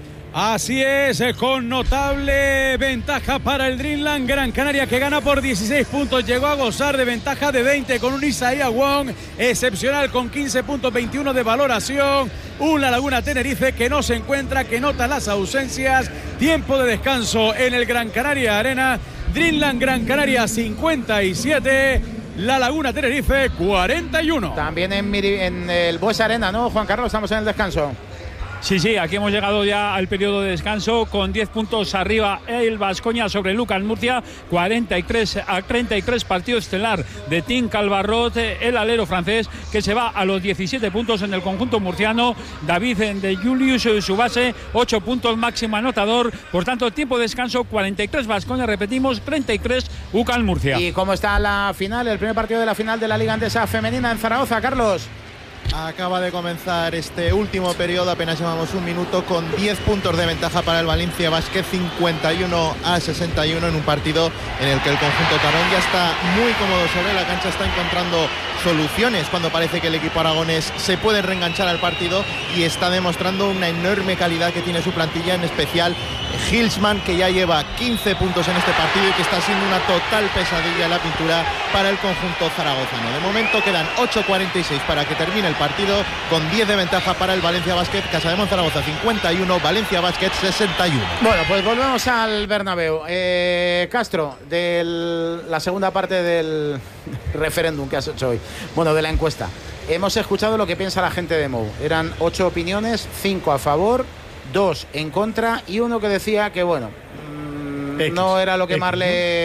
Así es, con notable ventaja para el Dreamland. Gran Canaria, que gana por dieciséis puntos, llegó a gozar de ventaja de veinte con un Isaiah Wong excepcional con quince puntos, veintiuno de valoración. Un La Laguna Tenerife que no se encuentra, que nota las ausencias. Tiempo de descanso en el Gran Canaria Arena. Dreamland Gran Canaria cincuenta y siete, La Laguna Tenerife cuarenta y uno. También en, Miri, en el Bues Arena, ¿no, Juan Carlos? Estamos en el descanso. Sí, sí, aquí hemos llegado ya al periodo de descanso con diez puntos arriba el Baskonia sobre Lucas Murcia, cuarenta y tres a treinta y tres, partido estelar de Tim Calvarrot, el alero francés, que se va a los diecisiete puntos en el conjunto murciano. David de Julius, su base, ocho puntos, máximo anotador. Por tanto, tiempo de descanso, cuarenta y tres Baskonia, repetimos, treinta y tres U C A M Murcia. ¿Y cómo está la final, el primer partido de la final de la Liga Andesa Femenina en Zaragoza, Carlos? Acaba de comenzar este último periodo, apenas llevamos un minuto, con diez puntos de ventaja para el Valencia Basket, cincuenta y uno a sesenta y uno, en un partido en el que el conjunto tarón ya está muy cómodo sobre la cancha, está encontrando soluciones cuando parece que el equipo aragonés se puede reenganchar al partido, y está demostrando una enorme calidad que tiene su plantilla, en especial Hilsman, que ya lleva quince puntos en este partido y que está siendo una total pesadilla en la pintura para el conjunto zaragozano. De momento quedan ocho cuarenta y seis para que termine el partido, con diez de ventaja para el Valencia Basket. Casademón Zaragoza cincuenta y uno, Valencia Basket sesenta y uno. Bueno, pues volvemos al Bernabéu. Eh, Castro, de la segunda parte del referéndum que has hecho hoy, bueno, de la encuesta, hemos escuchado lo que piensa la gente de Mou. Eran ocho opiniones, cinco a favor, dos en contra y uno que decía que, bueno, mmm, X, no era lo que X, más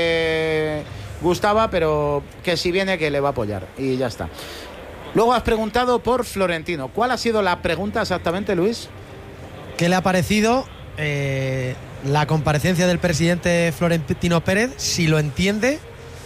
le gustaba, pero que si viene que le va a apoyar, y ya está. Luego has preguntado por Florentino. ¿Cuál ha sido la pregunta exactamente, Luis? ¿Qué le ha parecido eh, la comparecencia del presidente Florentino Pérez? Si lo entiende.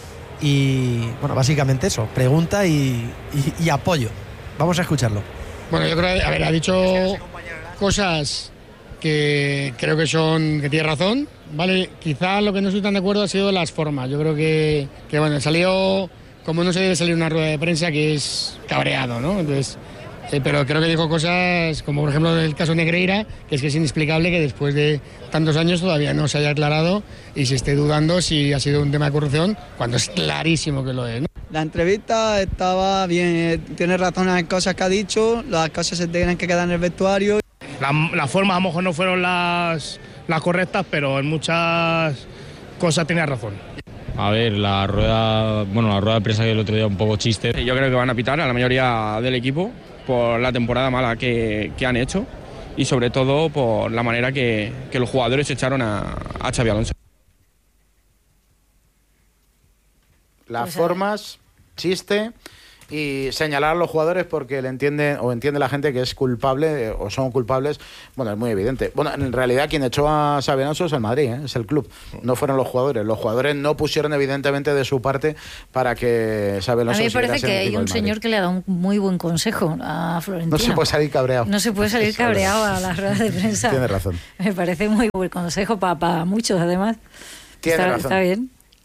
Y bueno, básicamente eso, pregunta y, y, y apoyo. Vamos a escucharlo. Bueno, yo creo que, a ver, ha dicho cosas que creo que son, que tiene razón, ¿vale? Quizás lo que no estoy tan de acuerdo ha sido las formas. Yo creo que, que bueno, salió como no se debe salir una rueda de prensa, que es cabreado, ¿no? Entonces, eh, pero creo que dijo cosas como, por ejemplo, el caso Negreira, que es que es inexplicable que después de tantos años todavía no se haya aclarado y se esté dudando si ha sido un tema de corrupción, cuando es clarísimo que lo es, ¿no? La entrevista estaba bien, tiene razón en las cosas que ha dicho, las cosas se tienen que quedar en el vestuario. La, las formas a lo mejor no fueron las, las correctas, pero en muchas cosas tenía razón. A ver, la rueda, bueno, la rueda de prensa que el otro día un poco chiste. Yo creo que van a pitar a la mayoría del equipo por la temporada mala que, que han hecho y sobre todo por la manera que, que los jugadores echaron a, a Xabi Alonso. Las pues formas, chiste y señalar a los jugadores porque le entiende o entiende la gente que es culpable o son culpables. Bueno, es muy evidente. Bueno, en realidad quien echó a Xabi Alonso es el Madrid, ¿eh? Es el club. No fueron los jugadores. Los jugadores no pusieron evidentemente de su parte para que Xabi Alonso. A mí me parece que hay un señor que le ha dado un muy buen consejo a Florentino. No se puede salir cabreado. No se puede salir cabreado a las ruedas de prensa. Tiene razón. Me parece muy buen consejo para, para muchos, además. Tiene está, razón. Está bien.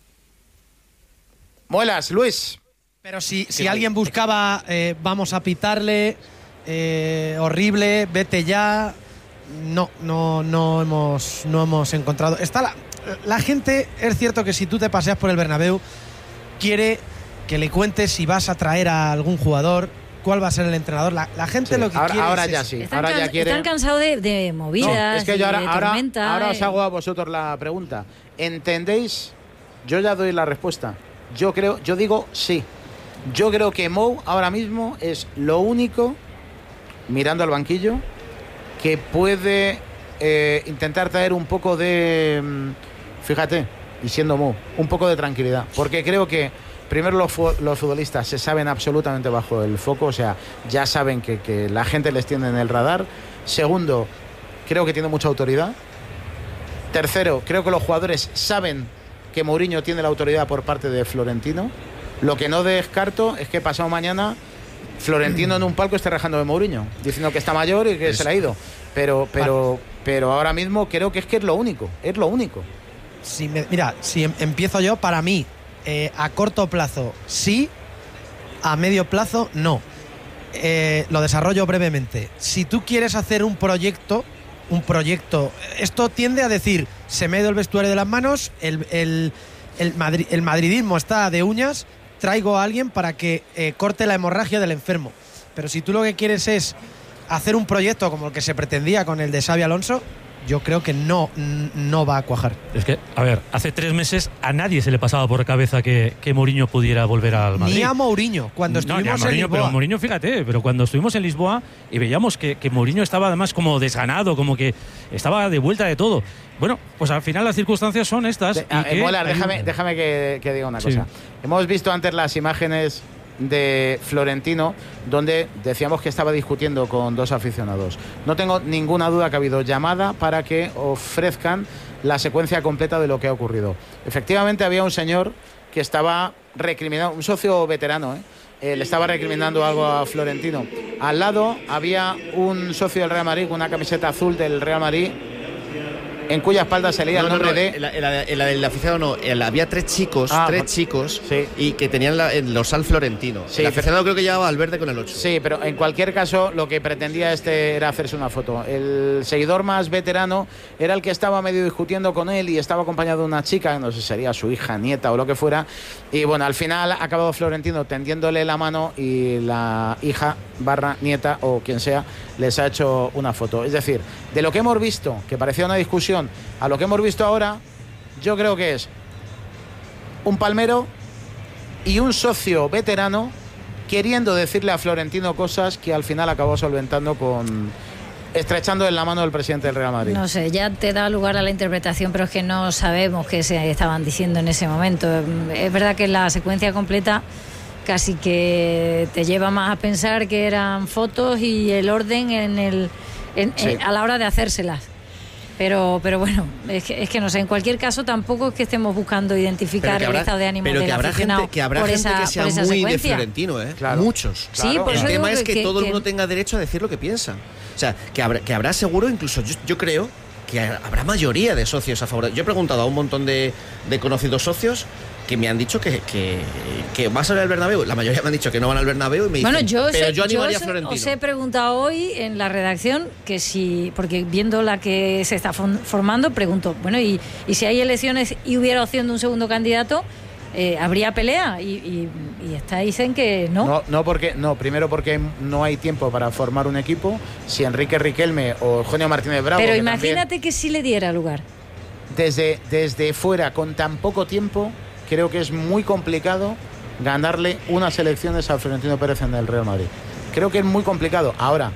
Muelas, Luis. Pero si, si alguien buscaba, eh, vamos a pitarle, eh, horrible, vete ya, no, no, no hemos, no hemos encontrado. Está la, la gente, es cierto que si tú te paseas por el Bernabéu, quiere que le cuentes si vas a traer a algún jugador, cuál va a ser el entrenador. La, la gente sí, lo que ahora, quiere ahora es ya eso. sí. Están, ahora ya quiere... están cansados de, de movidas, no, es que yo ahora, de ahora, tormenta. ahora os eh. hago a vosotros la pregunta. ¿Entendéis? Yo ya doy la respuesta. Yo creo, yo digo sí. Yo creo que Mou ahora mismo es lo único, mirando al banquillo, que puede eh, intentar traer un poco de, fíjate, y siendo Mou, un poco de tranquilidad. Porque creo que primero los, los futbolistas se saben absolutamente bajo el foco, o sea, ya saben que, que la gente les tiene en el radar. Segundo, creo que tiene mucha autoridad. Tercero, creo que los jugadores saben que Mourinho tiene la autoridad por parte de Florentino. Lo que no descarto es que pasado mañana Florentino en un palco esté rajando de Mourinho, diciendo que está mayor y que es... se le ha ido. Pero, pero, pero ahora mismo creo que es que es lo único, es lo único. Si me, mira, si em, empiezo yo, para mí, eh, a corto plazo sí, a medio plazo no. Eh, lo desarrollo brevemente. Si tú quieres hacer un proyecto, un proyecto, esto tiende a decir, se me ha ido el vestuario de las manos, el, el, el, madri, el madridismo está de uñas, traigo a alguien para que eh, corte la hemorragia del enfermo. Pero si tú lo que quieres es hacer un proyecto como el que se pretendía con el de Xabi Alonso, yo creo que no, no va a cuajar. Es que, a ver, hace tres meses a nadie se le pasaba por la cabeza que, que Mourinho pudiera volver al Madrid. Ni a Mourinho, cuando estuvimos no, ni a Mourinho, en Lisboa. Pero Mourinho, fíjate, pero cuando estuvimos en Lisboa y veíamos que, que Mourinho estaba además como desganado, como que estaba de vuelta de todo. Bueno, pues al final las circunstancias son estas. De, y eh, que Molar, hay... déjame, déjame que, que diga una sí. cosa. Hemos visto antes las imágenes de Florentino donde decíamos que estaba discutiendo con dos aficionados. No tengo ninguna duda que ha habido llamada para que ofrezcan la secuencia completa de lo que ha ocurrido. Efectivamente había un señor que estaba recriminando, un socio veterano, ¿eh? Eh, le estaba recriminando algo a Florentino. Al lado había un socio del Real Madrid con una camiseta azul del Real Madrid, en cuya espalda se leía no, el nombre no, no, de... En la, en la, en la del aficionado no, en la, había tres chicos, ah, tres pues, chicos, sí. Y que tenían la, en los al Florentino. Sí, el aficionado pero, creo que llevaba al verde con el ocho. Sí, pero en cualquier caso lo que pretendía este era hacerse una foto. El seguidor más veterano era el que estaba medio discutiendo con él y estaba acompañado de una chica, no sé si sería su hija, nieta o lo que fuera. Y bueno, al final ha acabado Florentino tendiéndole la mano y la hija barra nieta o quien sea les ha hecho una foto. Es decir, de lo que hemos visto, que parecía una discusión, a lo que hemos visto ahora, yo creo que es un palmero y un socio veterano queriendo decirle a Florentino cosas que al final acabó solventando con... estrechando en la mano del presidente del Real Madrid. No sé, ya te da lugar a la interpretación, pero es que no sabemos qué se estaban diciendo en ese momento. Es verdad que la secuencia completa casi que te lleva más a pensar que eran fotos y el orden en el en, sí. en, a la hora de hacérselas. Pero, pero bueno, es que, es que no sé, en cualquier caso tampoco es que estemos buscando identificar habrá, el estado de ánimo pero del que habrá aficionado gente, que habrá por gente esa, que sea por esa muy secuencia. de Florentino, ¿eh? Claro. Muchos. Claro. Sí, por el eso tema digo es que, que todo que, el mundo tenga derecho a decir lo que piensa. O sea, que habrá, que habrá seguro, incluso yo, yo creo que habrá mayoría de socios a favor. Yo he preguntado a un montón de, de conocidos socios que me han dicho que, que, que vas a ir al Bernabéu. La mayoría me han dicho que no van al Bernabéu y me bueno, dicen, yo pero sé, yo animaría yo a Florentino. Os he preguntado hoy en la redacción que si, porque viendo la que se está formando, pregunto, bueno, y, y si hay elecciones y hubiera opción de un segundo candidato, eh, habría pelea y, y, y estáis en que no. No, no, porque, no, primero porque no hay tiempo para formar un equipo. Si Enrique Riquelme o Eugenio Martínez Bravo. Pero que imagínate también, que sí le diera lugar. Desde, desde fuera, con tan poco tiempo, creo que es muy complicado ganarle unas elecciones a Florentino Pérez en el Real Madrid. Creo que es muy complicado. Ahora,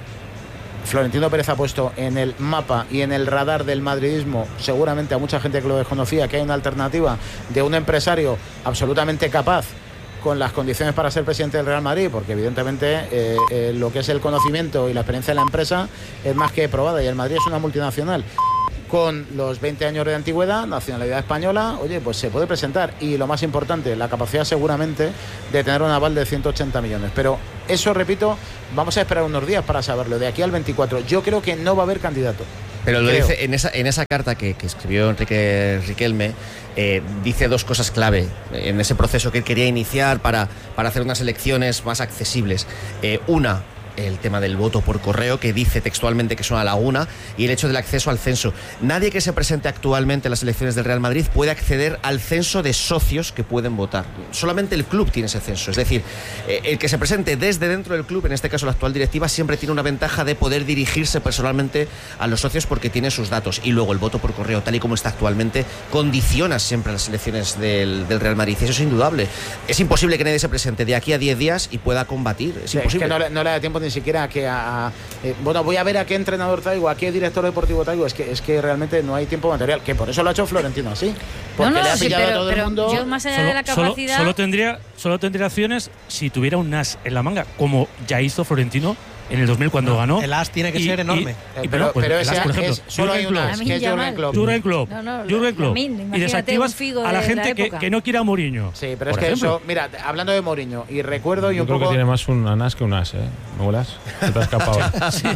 Florentino Pérez ha puesto en el mapa y en el radar del madridismo, seguramente a mucha gente que lo desconocía, que hay una alternativa de un empresario absolutamente capaz con las condiciones para ser presidente del Real Madrid, porque evidentemente eh, eh, lo que es el conocimiento y la experiencia de la empresa es más que probada, y el Madrid es una multinacional con los veinte años de antigüedad, nacionalidad española, oye, pues se puede presentar. Y lo más importante, la capacidad seguramente de tener un aval de ciento ochenta millones. Pero eso, repito, vamos a esperar unos días para saberlo. De aquí al veinticuatro, yo creo que no va a haber candidato. Pero lo Creo. dice en esa, en esa carta que, que escribió Enrique Riquelme, eh, dice dos cosas clave en ese proceso que él quería iniciar para, para hacer unas elecciones más accesibles. Eh, una, el tema del voto por correo, que dice textualmente que es una laguna, y el hecho del acceso al censo. Nadie que se presente actualmente en las elecciones del Real Madrid puede acceder al censo de socios que pueden votar. Solamente el club tiene ese censo. Es decir, eh, el que se presente desde dentro del club, en este caso la actual directiva, siempre tiene una ventaja de poder dirigirse personalmente a los socios porque tiene sus datos. Y luego el voto por correo, tal y como está actualmente, condiciona siempre las elecciones del, del Real Madrid. Eso es indudable. Es imposible que nadie se presente de aquí a diez días y pueda combatir. Es Sí, imposible. es que no, le- no le da tiempo ni siquiera a que a, a- eh, bueno, voy a ver a qué entrenador traigo, a qué director deportivo traigo. Es que es que realmente no hay tiempo material, que por eso lo ha hecho Florentino así, porque no, no, le ha sí, pillado pero, a todo pero el mundo. yo más allá Solo, de la solo- capacidad. solo tendría, solo tendría acciones si tuviera un as en la manga, como ya hizo Florentino en el dos mil cuando No, ganó. el as tiene que Y- ser y- enorme. y- Eh, pero, pero- pues, pero el ese as, por as ejemplo, es- solo hay Jürgen un Klopp. as, que es Jürgen Klopp. Jürgen Klopp. No, no, Jürgen Klopp. Lamin, Y imagínate desactivas un Figo a la de gente la que, época. que no quiera a Mourinho. Sí, pero por es que ejemplo. eso, mira, hablando de Mourinho, y recuerdo y Yo un creo poco. que tiene más un anás que un as, ¿eh? ¿No vuelas? Se te ha escapado. Sí,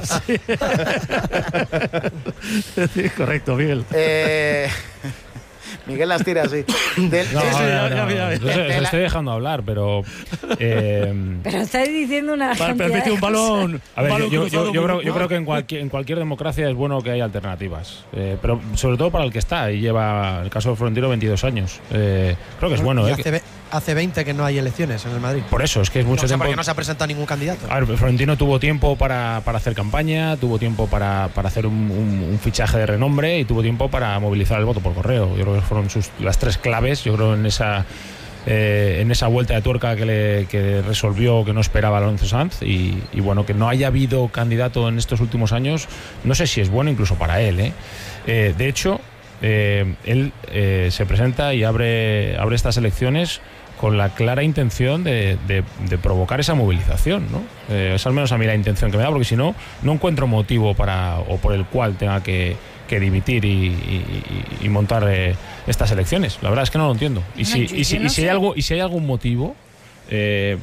sí. Sí, correcto, Miguel. Eh, Miguel las tira así. Del- No, sí, sí, no, ya, no, ya, ya, ya. yo se- De se la- estoy dejando hablar, pero... eh, Pero estáis diciendo una Pa- cantidad Parece de un balón. A ver, un yo, balón yo- cruzado yo- yo muy creo, yo mal. creo que en cualquier, en cualquier democracia es bueno que haya alternativas, eh, pero sobre todo para el que está y lleva, el caso de Florentino, veintidós años. Eh, creo que es bueno. Y eh, hace, que- ve- hace veinte que no hay elecciones en el Madrid. por eso, es que es mucho no sé tiempo. por qué no se ha presentado ningún candidato. A ver, Florentino tuvo tiempo para, para hacer campaña, tuvo tiempo para, para hacer un, un- un fichaje de renombre y tuvo tiempo para movilizar el voto por correo. Yo creo que fueron sus, las tres claves, yo creo, en esa eh, en esa vuelta de tuerca que, le, que resolvió que no esperaba Alonso Sanz y, y bueno, que no haya habido candidato en estos últimos años, no sé si es bueno incluso para él. ¿eh? Eh, de hecho, eh, él eh, se presenta y abre, abre estas elecciones con la clara intención de, de- de provocar esa movilización, ¿no? Eh, es al menos a mí la intención que me da, porque si no, no encuentro motivo para o por el cual tenga que, que dimitir y, y- y- y montar eh, estas elecciones. La verdad es que no lo entiendo. Y No, si, yo- y si, yo no y si hay sé. algo, y si hay algún motivo, eh,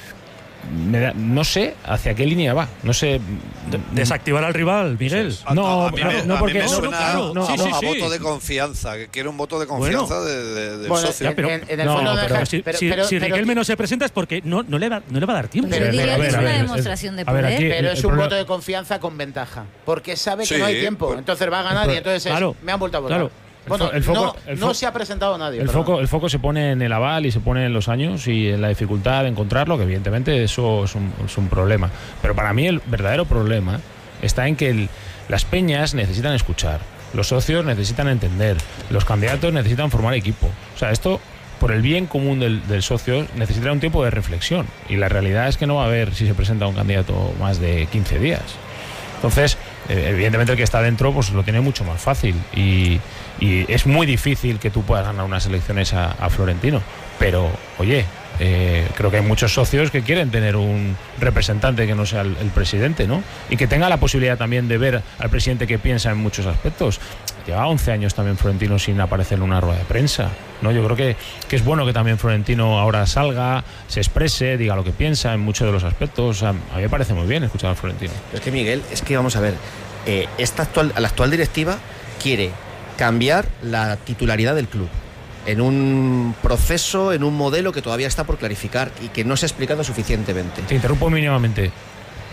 me da- no sé hacia qué línea va. No sé. Desactivar al rival, Miguel. No, a, a mí no, me, no, a mí porque me no, suena claro, no, sí, no, sí, a sí. voto de confianza, que quiere un voto de confianza Bueno. de, de- del Bueno, socio. en- pero- en, en el no, fondo pero deja- si, pero- si- pero- si pero- Riquelme no se presenta es porque no, no, le va, no le va a dar tiempo. Pero Pero, diría pero, que a es ver, una a ver, demostración de a ver, poder. aquí- pero el- es el un problema- voto de confianza con ventaja, porque sabe que Sí, no hay tiempo, pues- entonces va a ganar y entonces es, Claro, me han vuelto a votar. claro. Bueno, El fo- el no, foco- el no fo- se ha presentado nadie. El perdón. foco, el foco se pone en el aval y se pone en los años y en la dificultad de encontrarlo, que evidentemente eso es un, es un problema. Pero para mí el verdadero problema está en que el- las peñas necesitan escuchar, los socios necesitan entender, los candidatos necesitan formar equipo. O sea, esto, por el bien común del, del socio, necesitará un tiempo de reflexión. Y la realidad es que no va a haber, si se presenta un candidato, más de quince días. Entonces, eh, evidentemente el que está dentro pues lo tiene mucho más fácil y, y es muy difícil que tú puedas ganar unas elecciones a, a Florentino. Pero, oye, eh, creo que hay muchos socios que quieren tener un representante que no sea el, el presidente, ¿no? Y que tenga la posibilidad también de ver al presidente que piensa en muchos aspectos. Lleva once años también Florentino sin aparecer en una rueda de prensa, ¿no? Yo creo que, que es bueno que también Florentino ahora salga, se exprese, diga lo que piensa en muchos de los aspectos. O sea, a mí me parece muy bien escuchar a Florentino. Pero es que Miguel, es que vamos a ver, eh, esta actual, la actual directiva quiere cambiar la titularidad del club en un proceso, en un modelo que todavía está por clarificar y que no se ha explicado suficientemente. Te interrumpo mínimamente.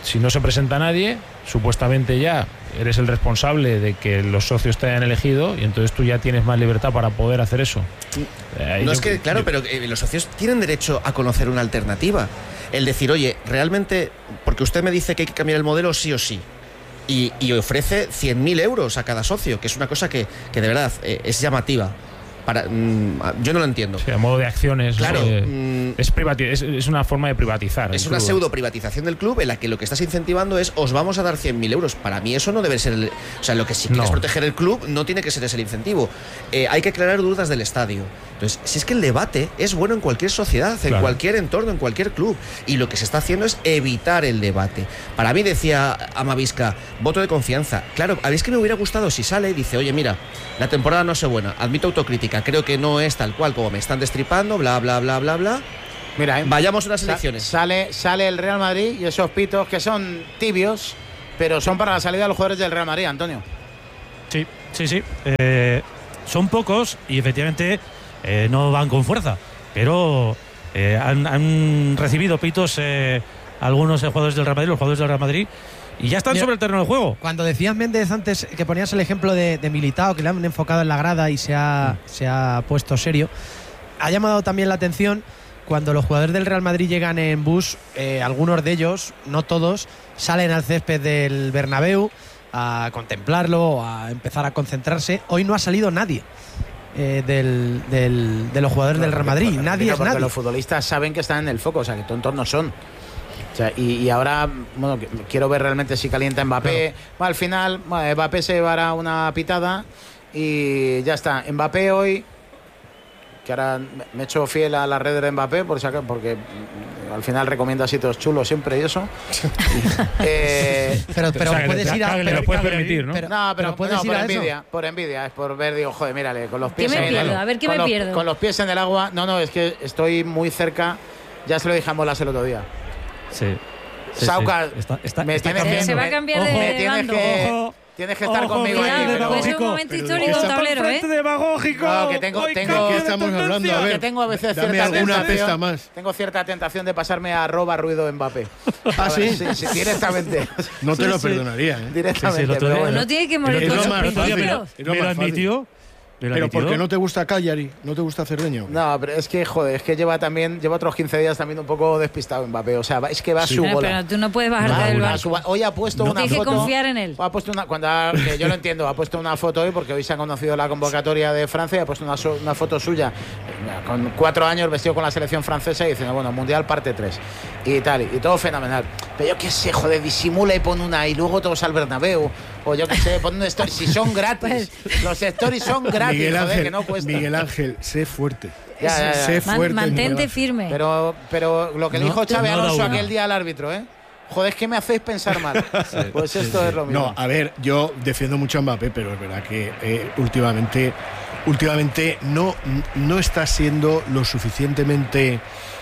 si no se presenta nadie, supuestamente ya eres el responsable de que los socios te hayan elegido y entonces tú ya tienes más libertad para poder hacer eso. Eh, no yo, es que, claro, yo, pero eh, los socios tienen derecho a conocer una alternativa. El decir, oye, realmente, porque usted me dice que hay que cambiar el modelo sí o sí. Y, y ofrece cien mil euros a cada socio, que es una cosa que, que de verdad eh, es llamativa. Para, mmm, yo no lo entiendo. Sí, a modo de acciones. Claro. Eh, mmm, es, es, es una forma de privatizar. Es una pseudo privatización del club en la que lo que estás incentivando es os vamos a dar cien mil euros. Para mí eso no debe ser. El, o sea, lo que si quieres no. proteger el club no tiene que ser ese el incentivo. Eh, hay que aclarar dudas del estadio. Entonces, si es que el debate es bueno en cualquier sociedad, en claro. cualquier entorno, en cualquier club. Y lo que se está haciendo es evitar el debate. Para mí, decía Amavisca, voto de confianza. Claro, a mí es que me hubiera gustado si sale y dice, oye, mira, la temporada no es buena, admito autocrítica, creo que no es tal cual como me están destripando, bla, bla, bla, bla, bla. Mira, eh, vayamos a las elecciones. Sale, sale el Real Madrid y esos pitos que son tibios, pero son para la salida de los jugadores del Real Madrid, Antonio. Sí, sí, sí. Eh, son pocos y efectivamente eh, no van con fuerza, pero eh, han, han recibido pitos eh, algunos jugadores del Real Madrid, los jugadores del Real Madrid, y ya están Mira, sobre el terreno de juego. Cuando decías, Méndez, antes que ponías el ejemplo de, de Militao, que le han enfocado en la grada y se ha, mm. se ha puesto serio, ha llamado también la atención cuando los jugadores del Real Madrid llegan en bus, eh, algunos de ellos, no todos, salen al césped del Bernabéu a contemplarlo, a empezar a concentrarse. Hoy no ha salido nadie eh, del, del, de los jugadores no, del Real Madrid. Porque, nadie es nadie. Los futbolistas saben que están en el foco, o sea, que tontos no son. O sea, y, y ahora, bueno, quiero ver realmente si calienta Mbappé. Claro. Bueno, al final, bueno, Mbappé se llevará una pitada y ya está. Mbappé hoy, que ahora me he hecho fiel a las redes de Mbappé, por si acaso, porque al final recomienda sitios chulos siempre y eso. eh, pero pero o sea, puedes ir a... Pero, pero, lo puedes permitir, ¿no? Pero, no, pero, pero puedes no, ir por a envidia, eso. por envidia. Es por ver, digo, joder, mírale, con los pies ¿Qué me en pierdo? el, A ver, ¿qué con me los, pierdo? Con los pies en el agua. No, no, es que estoy muy cerca. Ya se lo dije a Molas el otro día. Sí. Sí, Sauca, sí. Está, está, me está tienes que, se va a cambiar de, me de tienes bando. que, Ojo. tienes que estar Ojo, conmigo cuidado, aquí. Cuidado, Pero, puede ser un momento histórico un tablero, ¿eh? demagógico. No, que tengo, Hoy tengo, ¿Qué estamos hablando? A ver, que tengo a veces dame cierta alguna tentación, pesta más. Tengo cierta tentación de pasarme a arroba ruido Mbappé. ¿Ah, sí? Sí, sí, directamente. No te sí, lo sí. perdonaría, ¿eh? Directamente. Sí, sí, pero bueno. No tiene que morir Es con lo sus más fácil. principios. Es lo Me lo más fácil. admitió. Pero ¿por qué no te gusta Cagliari? ¿No te gusta Cerdeña? No, pero es que, joder, es que lleva también lleva otros quince días también un poco despistado Mbappé. O sea, es que va a Sí. su Pero, bola. pero tú no puedes bajarte Va del a barco. su ba- Hoy ha puesto No. una Tienes que foto. confiar en él. Ha puesto una, cuando ha- que yo lo entiendo, ha puesto una foto hoy porque hoy se ha conocido la convocatoria de Francia y ha puesto una, so- una foto suya eh, con cuatro años vestido con la selección francesa y diciendo, bueno, Mundial parte tres y tal, y todo fenomenal. Pero yo qué sé, joder, disimula y pone una y luego todos al Bernabéu. O yo qué sé, pon un story. Si son gratis, los stories son gratis, Miguel joder, Ángel, que no cuesta. Miguel Ángel, sé fuerte. Ya, ya, ya. Sé Man- fuerte. mantente Miguel Ángel. firme. Pero, pero lo que No, dijo Xavi no da Alonso una. aquel día al árbitro, ¿eh? Joder, es que me hacéis pensar mal. Pues esto es lo mismo. No, a ver, yo defiendo mucho a Mbappé, pero es verdad que eh, últimamente, últimamente no, no está siendo lo suficientemente.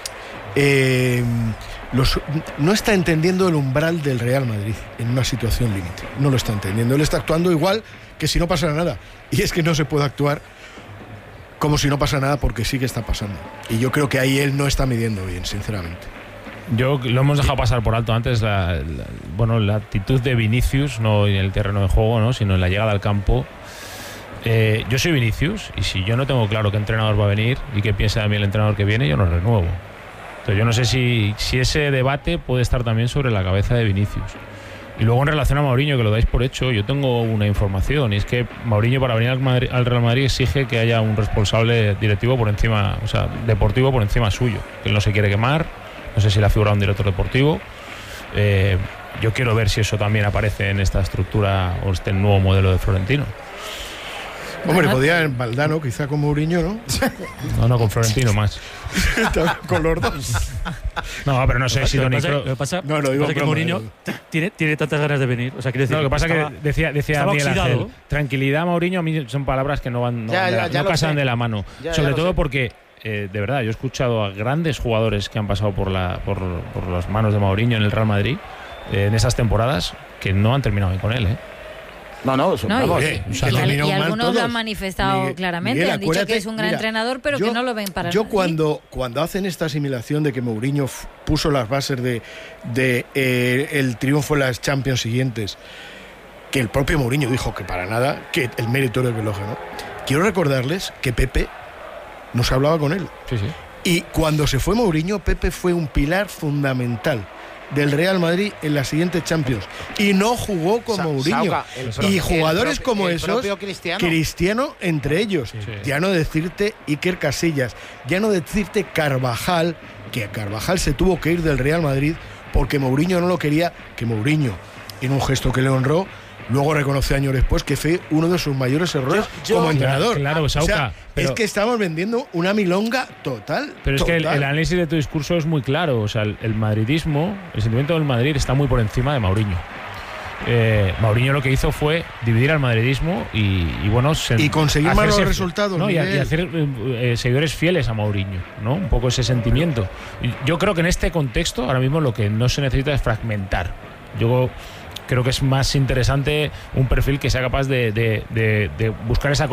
Eh, los- no está entendiendo el umbral del Real Madrid en una situación límite. No lo está entendiendo. Él está actuando igual que si no pasara nada. Y es que no se puede actuar como si no pasa nada porque sí que está pasando. Y yo creo que ahí él no está midiendo bien, sinceramente. Yo lo hemos dejado pasar por alto antes la, la- bueno, la actitud de Vinicius, no en el terreno de juego, ¿no? sino en la llegada al campo. Eh, yo soy Vinicius y si yo no tengo claro qué entrenador va a venir y qué piensa de mí el entrenador que viene, yo no renuevo. Entonces yo no sé si, si ese debate puede estar también sobre la cabeza de Vinicius. Y luego en relación a Mourinho, que lo dais por hecho, yo tengo una información y es que Mourinho para venir al, Madrid, al Real Madrid exige que haya un responsable directivo por encima, o sea, deportivo por encima suyo, que él no se quiere quemar. No sé si le ha figurado un director deportivo. Eh, yo quiero ver si eso también aparece en esta estructura o este nuevo modelo de Florentino. Hombre, podía en Valdano, quizá con Mourinho, ¿no? No, no, con Florentino más. Con los dos. No, pero no sé si Lo que Toni pasa- Kroos- lo que pasa, No, lo digo pasa que broma, Mourinho eh. tiene, tiene tantas ganas de venir. O sea, quiero decir, No, lo que pasa es estaba- que decía, decía estaba Miguel Ángel, oxidado. tranquilidad, Mourinho, a mí son palabras que no van, no, Ya, van de ya, la- ya no lo casan sé. de la mano. Ya, ya Sobre lo todo sé. porque, eh, de verdad, yo he escuchado a grandes jugadores que han pasado por, la, por, por las manos de Mourinho en el Real Madrid eh, en esas temporadas que no han terminado bien con él, ¿eh? No, no, eso, No, y, vamos, y- eh, y se al- terminó y mal algunos lo todos. han manifestado Miguel, claramente, Miguel, han dicho que acuérdate, es un gran mira, entrenador, pero yo- que no lo ven para Yo nada. cuando, cuando hacen esta asimilación de que Mourinho f- puso las bases de, de eh, el triunfo en las Champions siguientes, que el propio Mourinho dijo que para nada, que el mérito era que lo ganó. Quiero recordarles que Pepe no se hablaba con él. Sí, sí. Y cuando se fue Mourinho, Pepe fue un pilar fundamental del Real Madrid en la siguiente Champions y no jugó con Sa- Mourinho. Sauca, el pro- Y el jugadores propio- como el esos, propio Cristiano. Cristiano entre ellos. Ya no decirte Iker Casillas, ya no decirte Carvajal, que Carvajal se tuvo que ir del Real Madrid porque Mourinho no lo quería, que Mourinho, en un gesto que le honró, luego reconoció años después que fue uno de sus mayores errores Yo- yo- como entrenador. Claro, O sea, Sauca, pero- es que estamos vendiendo una milonga total. Pero es que el, total. el análisis de tu discurso es muy claro. O sea, el, el madridismo, el sentimiento del Madrid está muy por encima de Mourinho. Eh, Mourinho lo que hizo fue dividir al madridismo y, y bueno, se- Y conseguir malos hacerse- resultados, ¿no? y, a- Miguel. y hacer eh, eh, seguidores fieles a Mourinho, ¿no? Un poco ese sentimiento. Y yo creo que en este contexto ahora mismo lo que no se necesita es fragmentar. Yo creo que es más interesante un perfil que sea capaz de, de- de- de buscar esa